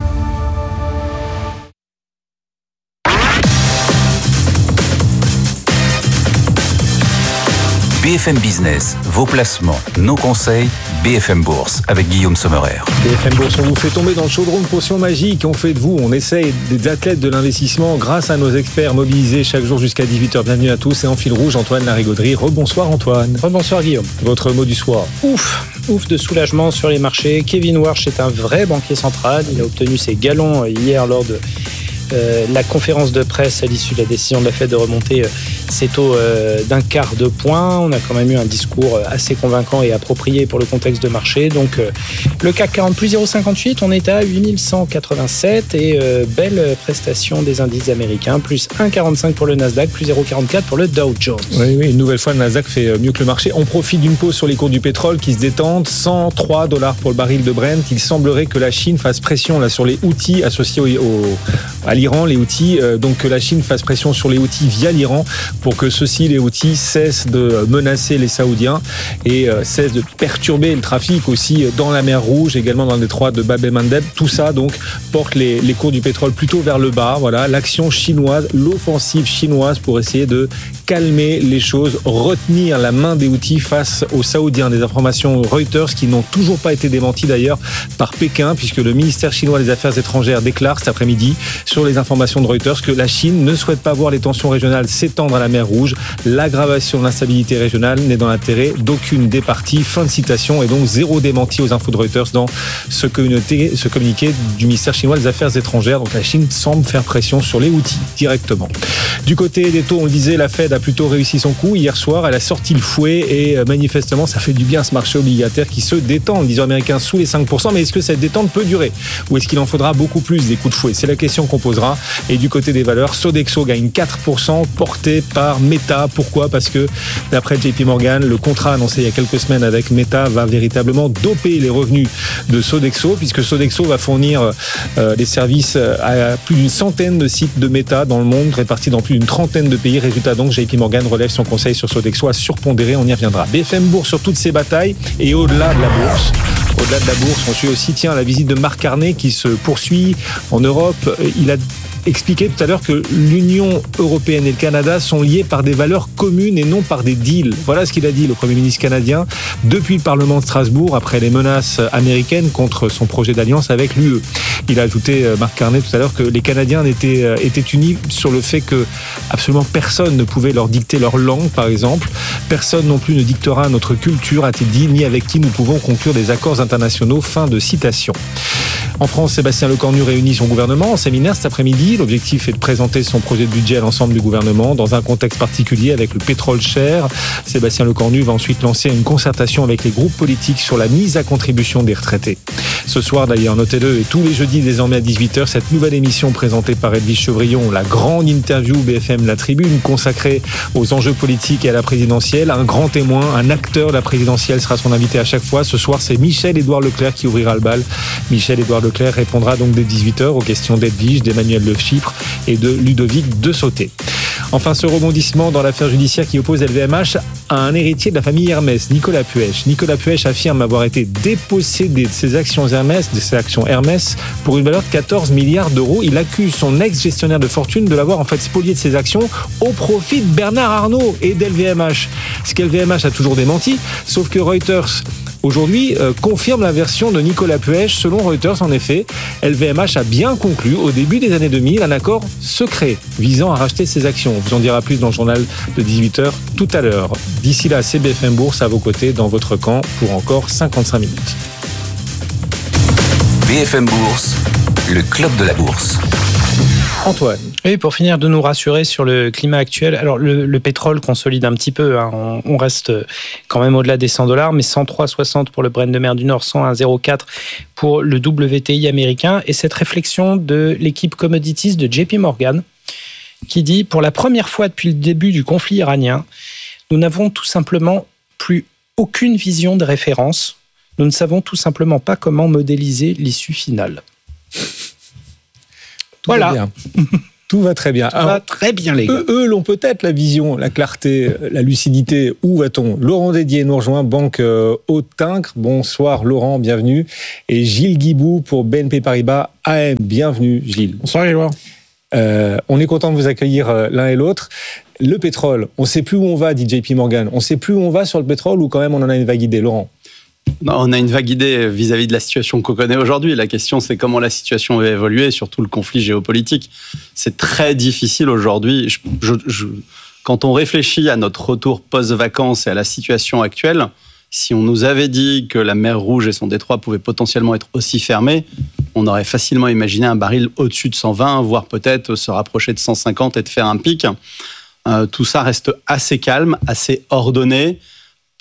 BFM Business, vos placements, nos conseils, BFM Bourse, avec Guillaume Sommerer. BFM Bourse, on vous fait tomber dans le chaudron de potions magiques. On fait de vous, on essaye des athlètes de l'investissement grâce à nos experts mobilisés chaque jour jusqu'à 18h. Bienvenue à tous. Et en fil rouge, Antoine Larigauderie. Rebonsoir Antoine. Rebonsoir Guillaume. Votre mot du soir. Ouf de soulagement sur les marchés. Kevin Warsh est un vrai banquier central. Il a obtenu ses galons hier lors de la conférence de presse à l'issue de la décision de la Fed de remonter ses taux d'un quart de point. On a quand même eu un discours assez convaincant et approprié pour le contexte de marché. Donc le CAC 40 plus 0,58, on est à 8187 et belle prestation des indices américains, plus 1,45 pour le Nasdaq, plus 0,44 pour le Dow Jones. Oui, une nouvelle fois le Nasdaq fait mieux que le marché. On profite d'une pause sur les cours du pétrole qui se détendent, $103 pour le baril de Brent. Il semblerait que la Chine fasse pression là sur les Houthis associés à l'Iran, les Houthis, donc que la Chine fasse pression sur les Houthis via l'Iran pour que ceux-ci, les Houthis, cessent de menacer les Saoudiens et cessent de perturber le trafic aussi dans la mer Rouge, également dans le détroit de Bab el-Mandeb. Tout ça donc porte les cours du pétrole plutôt vers le bas. Voilà, l'action chinoise, l'offensive chinoise pour essayer de calmer les choses, retenir la main des Houthis face aux Saoudiens. Des informations Reuters qui n'ont toujours pas été démenties d'ailleurs par Pékin, puisque le ministère chinois des Affaires étrangères déclare cet après-midi sur les informations de Reuters que la Chine ne souhaite pas voir les tensions régionales s'étendre à la mer Rouge. L'aggravation de l'instabilité régionale n'est dans l'intérêt d'aucune des parties. Fin de citation, et donc zéro démenti aux infos de Reuters dans ce communiqué du ministère chinois des Affaires étrangères. Donc la Chine semble faire pression sur les Houthis directement. Du côté des taux, on le disait, la Fed a plutôt réussi son coup. Hier soir, elle a sorti le fouet et manifestement, ça fait du bien à ce marché obligataire qui se détend. Les 10 américains sous les 5%, mais est-ce que cette détente peut durer? Ou est-ce qu'il en faudra beaucoup plus des coups de fouet? C'est la question qu'on posera. Et du côté des valeurs, Sodexo gagne 4%, porté par Meta. Pourquoi? Parce que d'après JP Morgan, le contrat annoncé il y a quelques semaines avec Meta va véritablement doper les revenus de Sodexo, puisque Sodexo va fournir des services à plus d'une centaine de sites de Meta dans le monde, répartis dans plus d'une trentaine de pays. Résultat donc, JP Morgan relève son conseil sur Sodexo à surpondérer, on y reviendra. BFM Bourse sur toutes ces batailles et au-delà de la bourse. Au-delà de la bourse, on suit aussi la visite de Marc Carnet qui se poursuit en Europe. Il a expliqué tout à l'heure que l'Union européenne et le Canada sont liés par des valeurs communes et non par des deals. Voilà ce qu'il a dit, le Premier ministre canadien, depuis le Parlement de Strasbourg, après les menaces américaines contre son projet d'alliance avec l'UE. Il a ajouté, Marc Carnet, tout à l'heure, que les Canadiens étaient unis sur le fait que absolument personne ne pouvait leur dicter leur langue, par exemple. Personne non plus ne dictera notre culture, a-t-il dit, ni avec qui nous pouvons conclure des accords internationaux. Fin de citation. En France, Sébastien Lecornu réunit son gouvernement en séminaire cet après-midi. L'objectif est de présenter son projet de budget à l'ensemble du gouvernement dans un contexte particulier avec le pétrole cher. Sébastien Lecornu va ensuite lancer une concertation avec les groupes politiques sur la mise à contribution des retraités. Ce soir d'ailleurs, notez-le, et tous les jeudis désormais à 18h, cette nouvelle émission présentée par Edwige Chevrillon, la grande interview BFM La Tribune, consacrée aux enjeux politiques et à la présidentielle. Un grand témoin, un acteur de la présidentielle sera son invité à chaque fois. Ce soir, c'est Michel-Édouard Leclerc qui ouvrira le bal. Michel-Édouard Leclerc répondra donc dès 18h aux questions d'Edwige, d'Emmanuel Le Chypre et de Ludovic de Sauté. Enfin, ce rebondissement dans l'affaire judiciaire qui oppose LVMH à un héritier de la famille Hermès, Nicolas Puech. Nicolas Puech affirme avoir été dépossédé de ses actions Hermès pour une valeur de 14 milliards d'euros. Il accuse son ex-gestionnaire de fortune de l'avoir en fait spolié de ses actions au profit de Bernard Arnault et d'LVMH. Ce qu'LVMH a toujours démenti, sauf que Reuters aujourd'hui confirme la version de Nicolas Puech. Selon Reuters, en effet, LVMH a bien conclu au début des années 2000 un accord secret visant à racheter ses actions. On vous en dira plus dans le journal de 18h tout à l'heure. D'ici là, c'est BFM Bourse à vos côtés dans votre camp pour encore 55 minutes. BFM Bourse, le club de la bourse. Antoine. Oui, pour finir de nous rassurer sur le climat actuel. Alors, le pétrole consolide un petit peu. Hein. On reste quand même au-delà des $100, mais 103,60 pour le Brent de mer du Nord, 101,04 pour le WTI américain. Et cette réflexion de l'équipe Commodities de JP Morgan, qui dit, pour la première fois depuis le début du conflit iranien, nous n'avons tout simplement plus aucune vision de référence. Nous ne savons tout simplement pas comment modéliser l'issue finale. Voilà. Tout va très bien. Tout va très bien, les gars. Eux l'ont peut-être la vision, la clarté, la lucidité. Où va-t-on ? Laurent Dédier nous rejoint, Banque Haute-Tincre. Bonsoir Laurent, bienvenue. Et Gilles Guibou pour BNP Paribas AM. Bienvenue Gilles. Bonsoir Grégoire. On est content de vous accueillir l'un et l'autre. Le pétrole, on ne sait plus où on va, dit JP Morgan. On ne sait plus où on va sur le pétrole ou quand même on en a une vague idée, Laurent ? Non, on a une vague idée vis-à-vis de la situation qu'on connaît aujourd'hui. La question, c'est comment la situation va évoluer, surtout le conflit géopolitique. C'est très difficile aujourd'hui. Quand on réfléchit à notre retour post-vacances et à la situation actuelle, si on nous avait dit que la mer Rouge et son détroit pouvaient potentiellement être aussi fermés, on aurait facilement imaginé un baril au-dessus de 120, voire peut-être se rapprocher de 150 et de faire un pic. Tout ça reste assez calme, assez ordonné. Pourquoi ?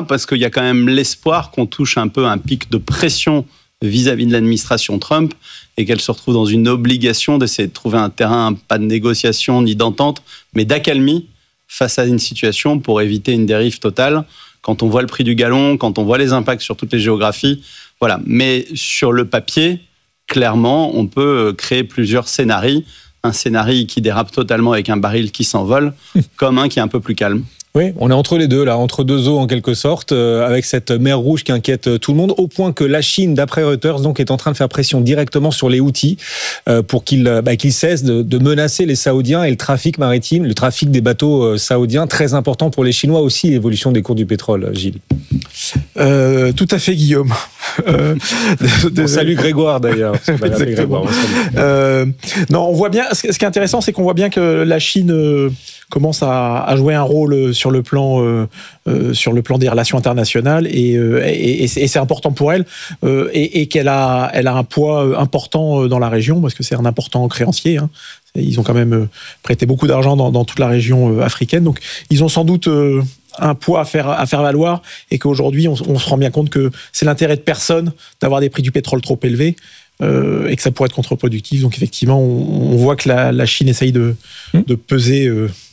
Parce qu'il y a quand même l'espoir qu'on touche un peu un pic de pression vis-à-vis de l'administration Trump et qu'elle se retrouve dans une obligation d'essayer de trouver un terrain, pas de négociation ni d'entente, mais d'accalmie face à une situation pour éviter une dérive totale. Quand on voit le prix du gallon, quand on voit les impacts sur toutes les géographies, voilà. Mais sur le papier, clairement, on peut créer plusieurs scénarios. Un scénario qui dérape totalement avec un baril qui s'envole, comme un qui est un peu plus calme. Oui, on est entre les deux, là, entre deux eaux en quelque sorte, avec cette mer Rouge qui inquiète tout le monde, au point que la Chine, d'après Reuters, donc, est en train de faire pression directement sur les Houthis pour qu'ils cessent de menacer les Saoudiens et le trafic maritime, le trafic des bateaux saoudiens, très important pour les Chinois aussi, l'évolution des cours du pétrole, Gilles. Tout à fait, Guillaume. On salue Grégoire d'ailleurs. Exactement. Non, on voit bien. Ce qui est intéressant, c'est qu'on voit bien que la Chine commence à jouer un rôle sur le plan des relations internationales et c'est important pour elle et qu'elle a un poids important dans la région parce que c'est un important créancier. Hein. Ils ont quand même prêté beaucoup d'argent dans toute la région africaine, donc ils ont sans doute un poids à faire valoir et qu'aujourd'hui on se rend bien compte que c'est l'intérêt de personne d'avoir des prix du pétrole trop élevés et que ça pourrait être contre-productif. Donc effectivement on voit que la Chine essaye de peser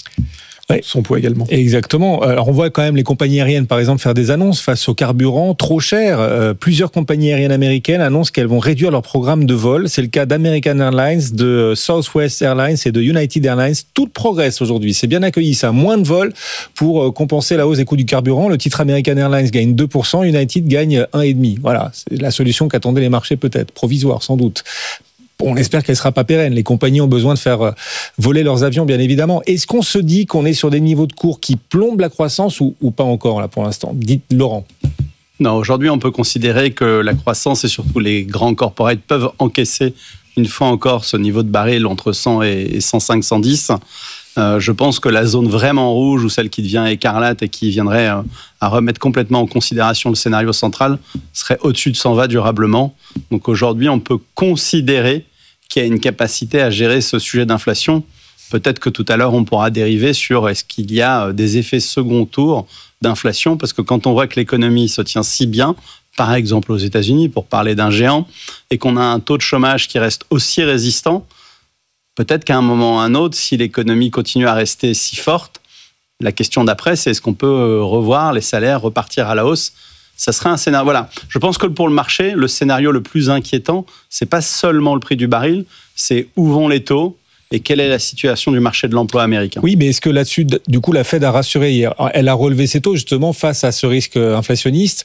son poids également. Exactement. Alors on voit quand même les compagnies aériennes par exemple faire des annonces face au carburant trop cher. Plusieurs compagnies aériennes américaines annoncent qu'elles vont réduire leur programme de vol. C'est le cas d'American Airlines, de Southwest Airlines et de United Airlines. Tout progresse aujourd'hui. C'est bien accueilli ça. Moins de vols pour compenser la hausse des coûts du carburant. Le titre American Airlines gagne 2%, United gagne 1,5%. Voilà, c'est la solution qu'attendaient les marchés peut-être, provisoire sans doute. On espère qu'elle ne sera pas pérenne. Les compagnies ont besoin de faire voler leurs avions, bien évidemment. Est-ce qu'on se dit qu'on est sur des niveaux de cours qui plombent la croissance ou pas encore, là, pour l'instant ? Dites, Laurent. Non, aujourd'hui, on peut considérer que la croissance et surtout les grands corporates peuvent encaisser une fois encore ce niveau de baril entre 100 et 105, 110. Je pense que la zone vraiment rouge ou celle qui devient écarlate et qui viendrait à remettre complètement en considération le scénario central serait au-dessus de 120 durablement. Donc aujourd'hui, on peut considérer qu'il y a une capacité à gérer ce sujet d'inflation. Peut-être que tout à l'heure, on pourra dériver sur est-ce qu'il y a des effets second tour d'inflation, parce que quand on voit que l'économie se tient si bien, par exemple aux États-Unis, pour parler d'un géant, et qu'on a un taux de chômage qui reste aussi résistant, peut-être qu'à un moment ou à un autre, si l'économie continue à rester si forte, la question d'après, c'est est-ce qu'on peut revoir les salaires, repartir à la hausse ? Ça serait un scénario. Voilà. Je pense que pour le marché, le scénario le plus inquiétant, c'est pas seulement le prix du baril, c'est où vont les taux et quelle est la situation du marché de l'emploi américain. Oui, mais est-ce que là-dessus, du coup, la Fed a rassuré hier ? Elle a relevé ses taux justement face à ce risque inflationniste.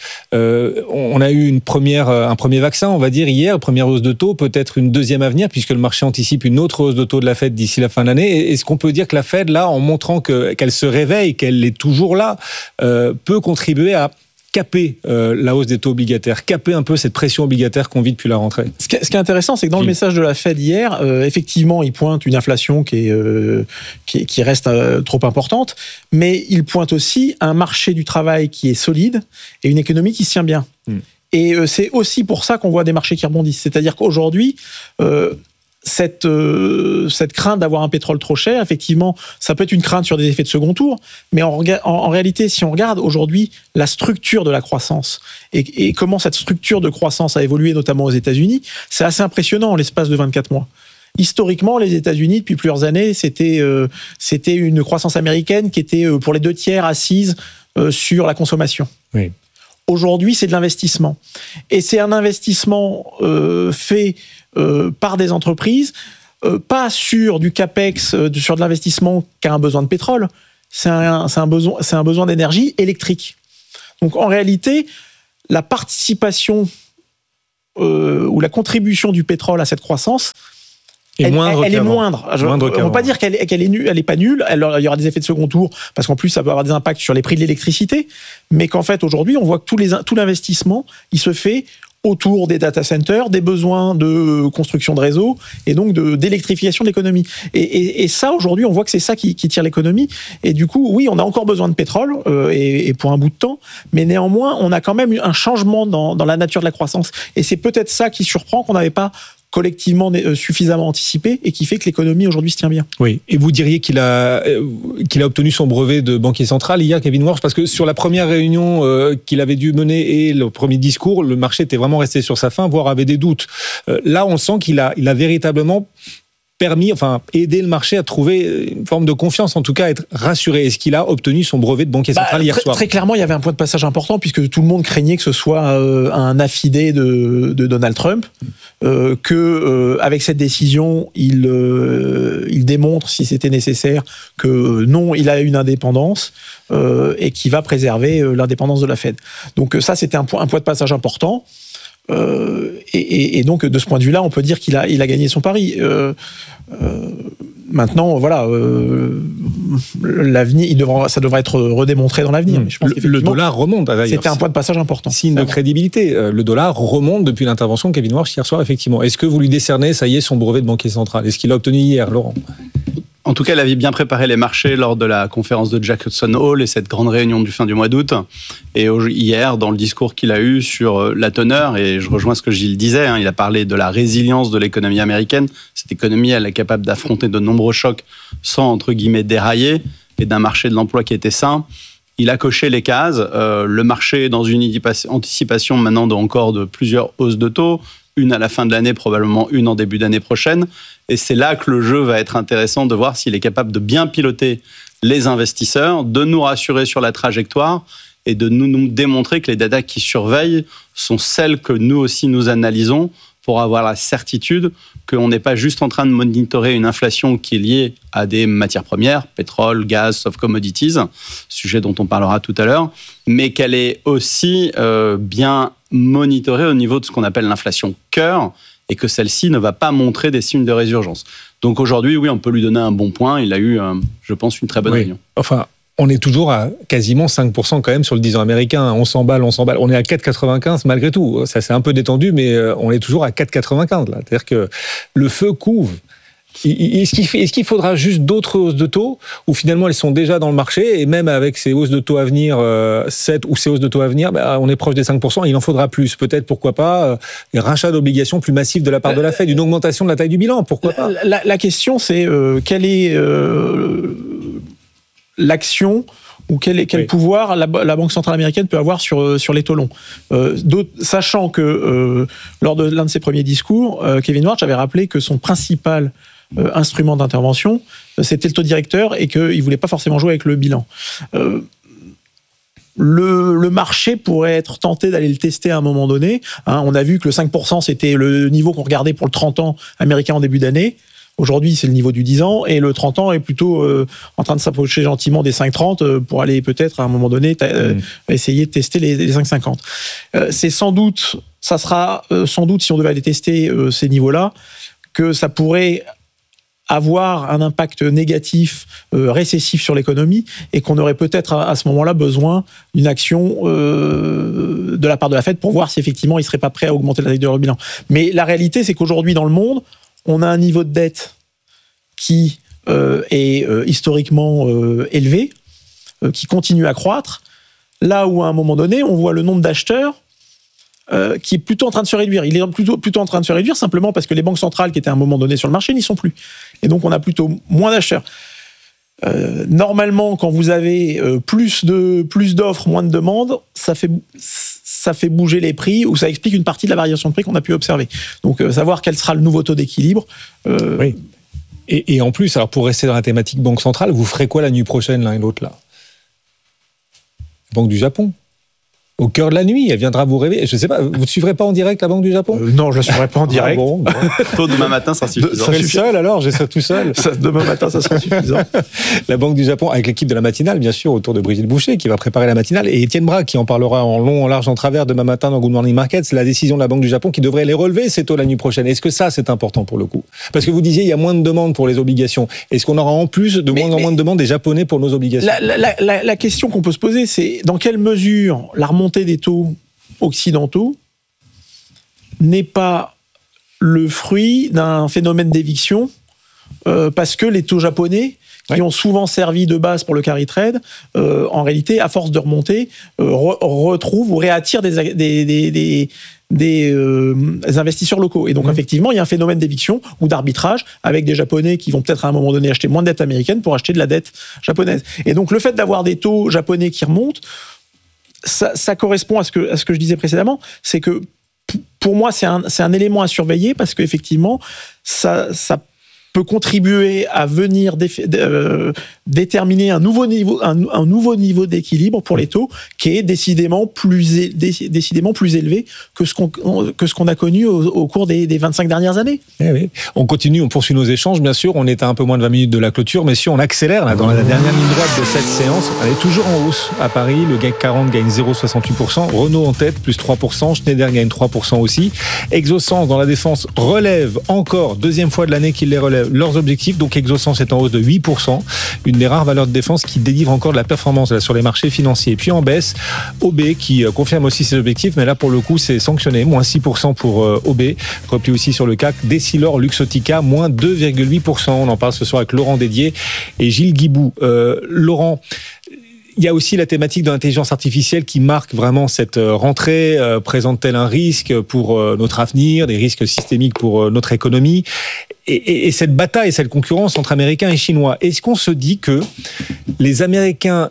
On a eu un premier vaccin, on va dire, hier, première hausse de taux, peut-être une deuxième à venir, puisque le marché anticipe une autre hausse de taux de la Fed d'ici la fin de l'année. Est-ce qu'on peut dire que la Fed, là, en montrant qu'elle se réveille, qu'elle est toujours là, peut contribuer à caper la hausse des taux obligataires, caper un peu cette pression obligataire qu'on vit depuis la rentrée? Ce qui est intéressant, c'est que dans le message de la Fed hier, effectivement, il pointe une inflation qui reste trop importante, mais il pointe aussi un marché du travail qui est solide et une économie qui se tient bien. Et c'est aussi pour ça qu'on voit des marchés qui rebondissent. C'est-à-dire qu'aujourd'hui, cette crainte d'avoir un pétrole trop cher, effectivement, ça peut être une crainte sur des effets de second tour, mais en réalité, si on regarde aujourd'hui la structure de la croissance et comment cette structure de croissance a évolué, notamment aux États-Unis, c'est assez impressionnant en l'espace de 24 mois. Historiquement, les États-Unis, depuis plusieurs années, c'était une croissance américaine qui était pour les 2/3 assise sur la consommation. Oui. Aujourd'hui, c'est de l'investissement. Et c'est un investissement fait par des entreprises, pas sur du capex, sur de l'investissement qui a un besoin de pétrole. C'est un besoin d'énergie électrique. Donc en réalité, la participation ou la contribution du pétrole à cette croissance, elle est moindre. On ne peut pas dire qu'elle est nulle, elle n'est pas nulle. Alors, il y aura des effets de second tour, parce qu'en plus, ça peut avoir des impacts sur les prix de l'électricité. Mais qu'en fait, aujourd'hui, on voit que tout l'investissement, il se fait autour des data centers, des besoins de construction de réseaux et donc d'électrification de l'économie. Et ça, aujourd'hui, on voit que c'est ça qui tire l'économie. Et du coup, oui, on a encore besoin de pétrole et pour un bout de temps, mais néanmoins, on a quand même eu un changement dans la nature de la croissance. Et c'est peut-être ça qui surprend, qu'on n'avait pas collectivement suffisamment anticipé et qui fait que l'économie aujourd'hui se tient bien. Oui, et vous diriez qu'il a obtenu son brevet de banquier central hier, Kevin Warsh, parce que sur la première réunion qu'il avait dû mener et le premier discours, le marché était vraiment resté sur sa faim, voire avait des doutes. Là, on sent qu'il a véritablement aider le marché à trouver une forme de confiance, en tout cas à être rassuré. Est-ce qu'il a obtenu son brevet de banquier central hier soir? Très clairement, il y avait un point de passage important, puisque tout le monde craignait que ce soit un affidé de Donald Trump, avec cette décision, il démontre, si c'était nécessaire, que non, il a une indépendance et qu'il va préserver l'indépendance de la Fed. Donc ça, c'était un point de passage important. Et donc de ce point de vue-là, on peut dire qu'il a gagné son pari. Maintenant, voilà, l'avenir, ça devra être redémontré dans l'avenir. Mais je pense le dollar remonte. C'était un point de passage important. Signe de crédibilité. Le dollar remonte depuis l'intervention de Kevin Warsh hier soir, effectivement. Est-ce que vous lui décernez, ça y est, son brevet de banquier central? Est-ce qu'il a obtenu hier, Laurent? En tout cas, il avait bien préparé les marchés lors de la conférence de Jackson Hole et cette grande réunion du fin du mois d'août. Et hier, dans le discours qu'il a eu sur la teneur, et je rejoins ce que Gilles disait, il a parlé de la résilience de l'économie américaine. Cette économie, elle est capable d'affronter de nombreux chocs sans, entre guillemets, dérailler, et d'un marché de l'emploi qui était sain. Il a coché les cases. Le marché est dans une anticipation maintenant encore de plusieurs hausses de taux. Une à la fin de l'année, probablement une en début d'année prochaine. Et c'est là que le jeu va être intéressant de voir s'il est capable de bien piloter les investisseurs, de nous rassurer sur la trajectoire et de nous démontrer que les datas qui surveillent sont celles que nous aussi nous analysons pour avoir la certitude qu'on n'est pas juste en train de monitorer une inflation qui est liée à des matières premières, pétrole, gaz, soft commodities, sujet dont on parlera tout à l'heure, mais qu'elle est aussi bien monitorée au niveau de ce qu'on appelle l'inflation cœur, et que celle-ci ne va pas montrer des signes de résurgence. Donc aujourd'hui, oui, on peut lui donner un bon point. Il a eu, je pense, une très bonne réunion. Enfin, on est toujours à quasiment 5% quand même sur le 10 ans américain. On s'emballe. On est à 4,95 malgré tout. Ça s'est un peu détendu, mais on est toujours à 4,95 là. C'est-à-dire que le feu couve. Est-ce qu'il faudra juste d'autres hausses de taux, ou finalement elles sont déjà dans le marché, et même avec ces hausses de taux à venir, 7 ou ces hausses de taux à venir, on est proche des 5%, il en faudra plus. Peut-être, pourquoi pas, des rachats d'obligations plus massifs de la part de la Fed, une augmentation de la taille du bilan, pourquoi pas? La question, c'est quelle est l'action ou quel pouvoir la Banque centrale américaine peut avoir sur les taux longs. Sachant que lors de l'un de ses premiers discours, Kevin Warsh avait rappelé que son principal instrument d'intervention, c'était le taux directeur, et qu'il ne voulait pas forcément jouer avec le bilan. Le marché pourrait être tenté d'aller le tester à un moment donné. On a vu que le 5%, c'était le niveau qu'on regardait pour le 30 ans américain en début d'année. Aujourd'hui, c'est le niveau du 10 ans, et le 30 ans est plutôt en train de s'approcher gentiment des 5,30 pour aller peut-être à un moment donné essayer de tester les 5,50. Ça sera sans doute, si on devait aller tester ces niveaux-là, que ça pourrait avoir un impact négatif, récessif sur l'économie, et qu'on aurait peut-être à ce moment-là besoin d'une action de la part de la Fed pour voir si effectivement il ne serait pas prêt à augmenter la taille de leur bilan. Mais la réalité, c'est qu'aujourd'hui dans le monde, on a un niveau de dette qui est historiquement élevé, qui continue à croître, là où à un moment donné, on voit le nombre d'acheteurs qui est plutôt en train de se réduire. Il est plutôt en train de se réduire simplement parce que les banques centrales qui étaient à un moment donné sur le marché n'y sont plus. Et donc on a plutôt moins d'acheteurs. Normalement, quand vous avez plus d'offres, moins de demandes, ça fait bouger les prix, ou ça explique une partie de la variation de prix qu'on a pu observer. Donc savoir quel sera le nouveau taux d'équilibre. Oui. Et en plus, alors pour rester dans la thématique banque centrale, vous ferez quoi la nuit prochaine l'un et l'autre là ? Banque du Japon. Au cœur de la nuit, elle viendra vous réveiller. Je ne sais pas, vous ne suivrez pas en direct la Banque du Japon ? Non, je ne la suivrai pas en direct. Ah bon. Tôt demain matin, ça suffit. Je serai seul alors, je serai tout seul. Demain matin, ça sera suffisant. La Banque du Japon, avec l'équipe de la matinale, bien sûr, autour de Brigitte Boucher, qui va préparer la matinale, et Étienne Braque, qui en parlera en long, en large, en travers demain matin dans Good Morning Market. C'est la décision de la Banque du Japon qui devrait les relever, ces taux, la nuit prochaine. Est-ce que ça, c'est important pour le coup ? Parce que vous disiez, il y a moins de demandes pour les obligations. Est-ce qu'on aura en plus de moins en moins de demandes des Japonais pour nos obligations ? La question qu'on peut se poser, c'est dans quelle mesure la remontée des taux occidentaux n'est pas le fruit d'un phénomène d'éviction parce que les taux japonais, qui ont souvent servi de base pour le carry trade, en réalité, à force de remonter, retrouvent ou réattirent des investisseurs locaux. Et donc, effectivement, il y a un phénomène d'éviction ou d'arbitrage avec des Japonais qui vont peut-être à un moment donné acheter moins de dette américaine pour acheter de la dette japonaise. Et donc, le fait d'avoir des taux japonais qui remontent, ça correspond à ce que je disais précédemment, c'est que pour moi, c'est un élément à surveiller parce qu'effectivement, ça peut contribuer à venir déterminer un nouveau niveau d'équilibre pour les taux qui est décidément plus élevé que ce qu'on a connu au cours des 25 dernières années. Eh oui. On continue, on poursuit nos échanges, bien sûr. On est à un peu moins de 20 minutes de la clôture, mais si on accélère là, dans la dernière ligne droite de cette séance, elle est toujours en hausse. À Paris, le GAC 40 gagne 0,68%, Renault en tête, plus 3%, Schneider gagne 3% aussi. Exosens dans la défense relève encore, deuxième fois de l'année qu'ils les relèvent, leurs objectifs. Donc Exosens est en hausse de 8%, une des rares valeurs de défense qui délivre encore de la performance là, sur les marchés financiers. Et puis en baisse, OB qui confirme aussi ses objectifs, mais là pour le coup c'est sanctionné, moins 6% pour OB. Repli aussi sur le CAC, Decilor, Luxottica, moins 2,8%. On en parle ce soir avec Laurent Dédier et Gilles Guibou. Laurent, il y a aussi la thématique de l'intelligence artificielle qui marque vraiment cette rentrée. Présente-t-elle un risque pour notre avenir, des risques systémiques pour notre économie ? Et cette bataille, cette concurrence entre Américains et Chinois, est-ce qu'on se dit que les Américains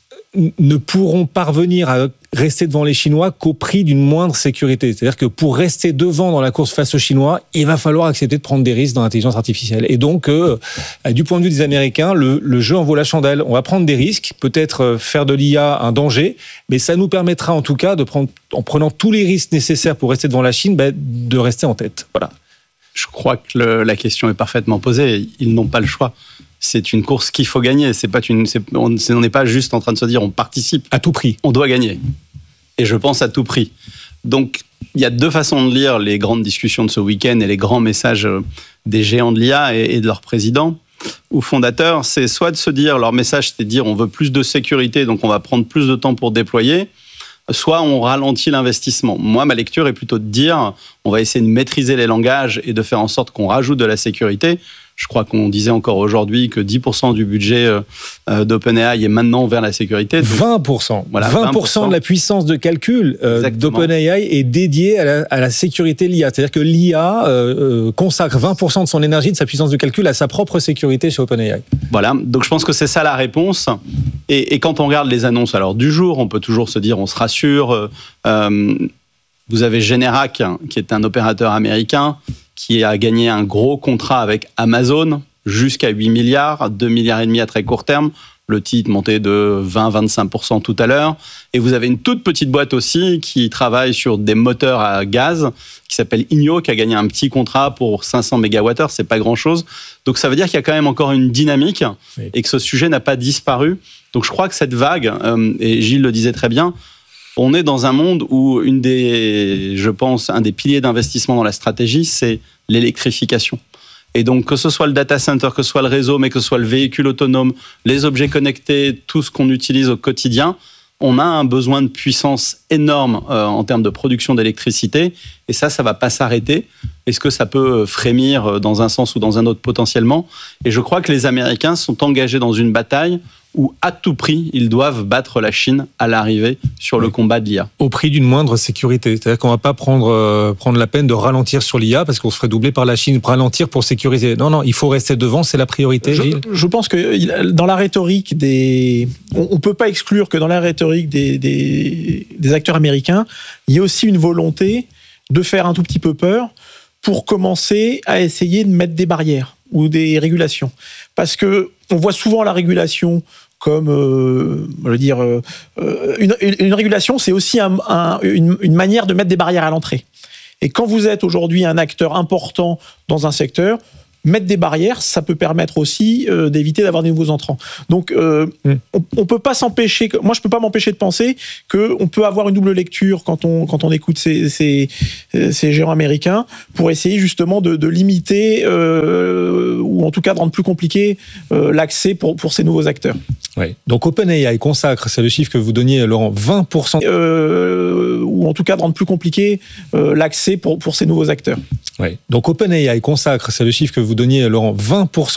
ne pourront parvenir à rester devant les Chinois qu'au prix d'une moindre sécurité ? C'est-à-dire que pour rester devant dans la course face aux Chinois, il va falloir accepter de prendre des risques dans l'intelligence artificielle. Et donc, du point de vue des Américains, le jeu en vaut la chandelle. On va prendre des risques, peut-être faire de l'IA un danger, mais ça nous permettra en tout cas, en prenant tous les risques nécessaires pour rester devant la Chine, de rester en tête. Voilà. Je crois que la question est parfaitement posée. Ils n'ont pas le choix. C'est une course qu'il faut gagner. On n'est pas juste en train de se dire on participe. À tout prix. On doit gagner. Et je pense à tout prix. Donc, il y a deux façons de lire les grandes discussions de ce week-end et les grands messages des géants de l'IA et de leurs présidents ou fondateurs. C'est soit de se dire, leur message, c'est de dire on veut plus de sécurité, donc on va prendre plus de temps pour déployer. Soit on ralentit l'investissement. Moi, ma lecture est plutôt de dire on va essayer de maîtriser les langages et de faire en sorte qu'on rajoute de la sécurité. Je crois qu'on disait encore aujourd'hui que 10% du budget d'OpenAI est maintenant vers la sécurité. Donc, 20%. Voilà, 20% de la puissance de calcul d'OpenAI est dédiée à la sécurité de l'IA. C'est-à-dire que l'IA consacre 20% de son énergie, de sa puissance de calcul à sa propre sécurité chez OpenAI. Voilà, donc je pense que c'est ça la réponse. Et quand on regarde les annonces alors, du jour, on peut toujours se dire on se rassure. Vous avez Generac, qui est un opérateur américain, qui a gagné un gros contrat avec Amazon, jusqu'à 8 milliards, 2,5 milliards à très court terme. Le titre montait de 20-25% tout à l'heure. Et vous avez une toute petite boîte aussi qui travaille sur des moteurs à gaz, qui s'appelle Inyo, qui a gagné un petit contrat pour 500 mégawattheures. C'est pas grand-chose. Donc ça veut dire qu'il y a quand même encore une dynamique et que ce sujet n'a pas disparu. Donc je crois que cette vague, et Gilles le disait très bien, on est dans un monde où un des piliers d'investissement dans la stratégie, c'est l'électrification. Et donc, que ce soit le data center, que ce soit le réseau, mais que ce soit le véhicule autonome, les objets connectés, tout ce qu'on utilise au quotidien, on a un besoin de puissance énorme en termes de production d'électricité. Et ça va pas s'arrêter. Est-ce que ça peut frémir dans un sens ou dans un autre potentiellement ? Et je crois que les Américains sont engagés dans une bataille où, à tout prix, ils doivent battre la Chine à l'arrivée sur le combat de l'IA. Au prix d'une moindre sécurité. C'est-à-dire qu'on ne va pas prendre la peine de ralentir sur l'IA parce qu'on se ferait doubler par la Chine. Ralentir pour sécuriser. Non, il faut rester devant, c'est la priorité, Gilles. Je pense que dans la rhétorique on ne peut pas exclure que dans la rhétorique des acteurs américains, il y a aussi une volonté de faire un tout petit peu peur pour commencer à essayer de mettre des barrières ou des régulations. Parce que on voit souvent la régulation comme, une régulation, c'est aussi une manière de mettre des barrières à l'entrée. Et quand vous êtes aujourd'hui un acteur important dans un secteur, mettre des barrières, ça peut permettre aussi d'éviter d'avoir des nouveaux entrants. Donc, on peut pas s'empêcher. Moi, je peux pas m'empêcher de penser que on peut avoir une double lecture quand on écoute ces géants américains pour essayer justement de limiter ou en tout cas de rendre plus compliqué l'accès pour ces nouveaux acteurs. Ouais. Donc OpenAI consacre, c'est le chiffre que vous donniez, Laurent, 20%. Ou en tout cas de rendre plus compliqué l'accès pour ces nouveaux acteurs. Ouais. Donc OpenAI consacre, c'est le chiffre que vous donniez, Laurent, 20%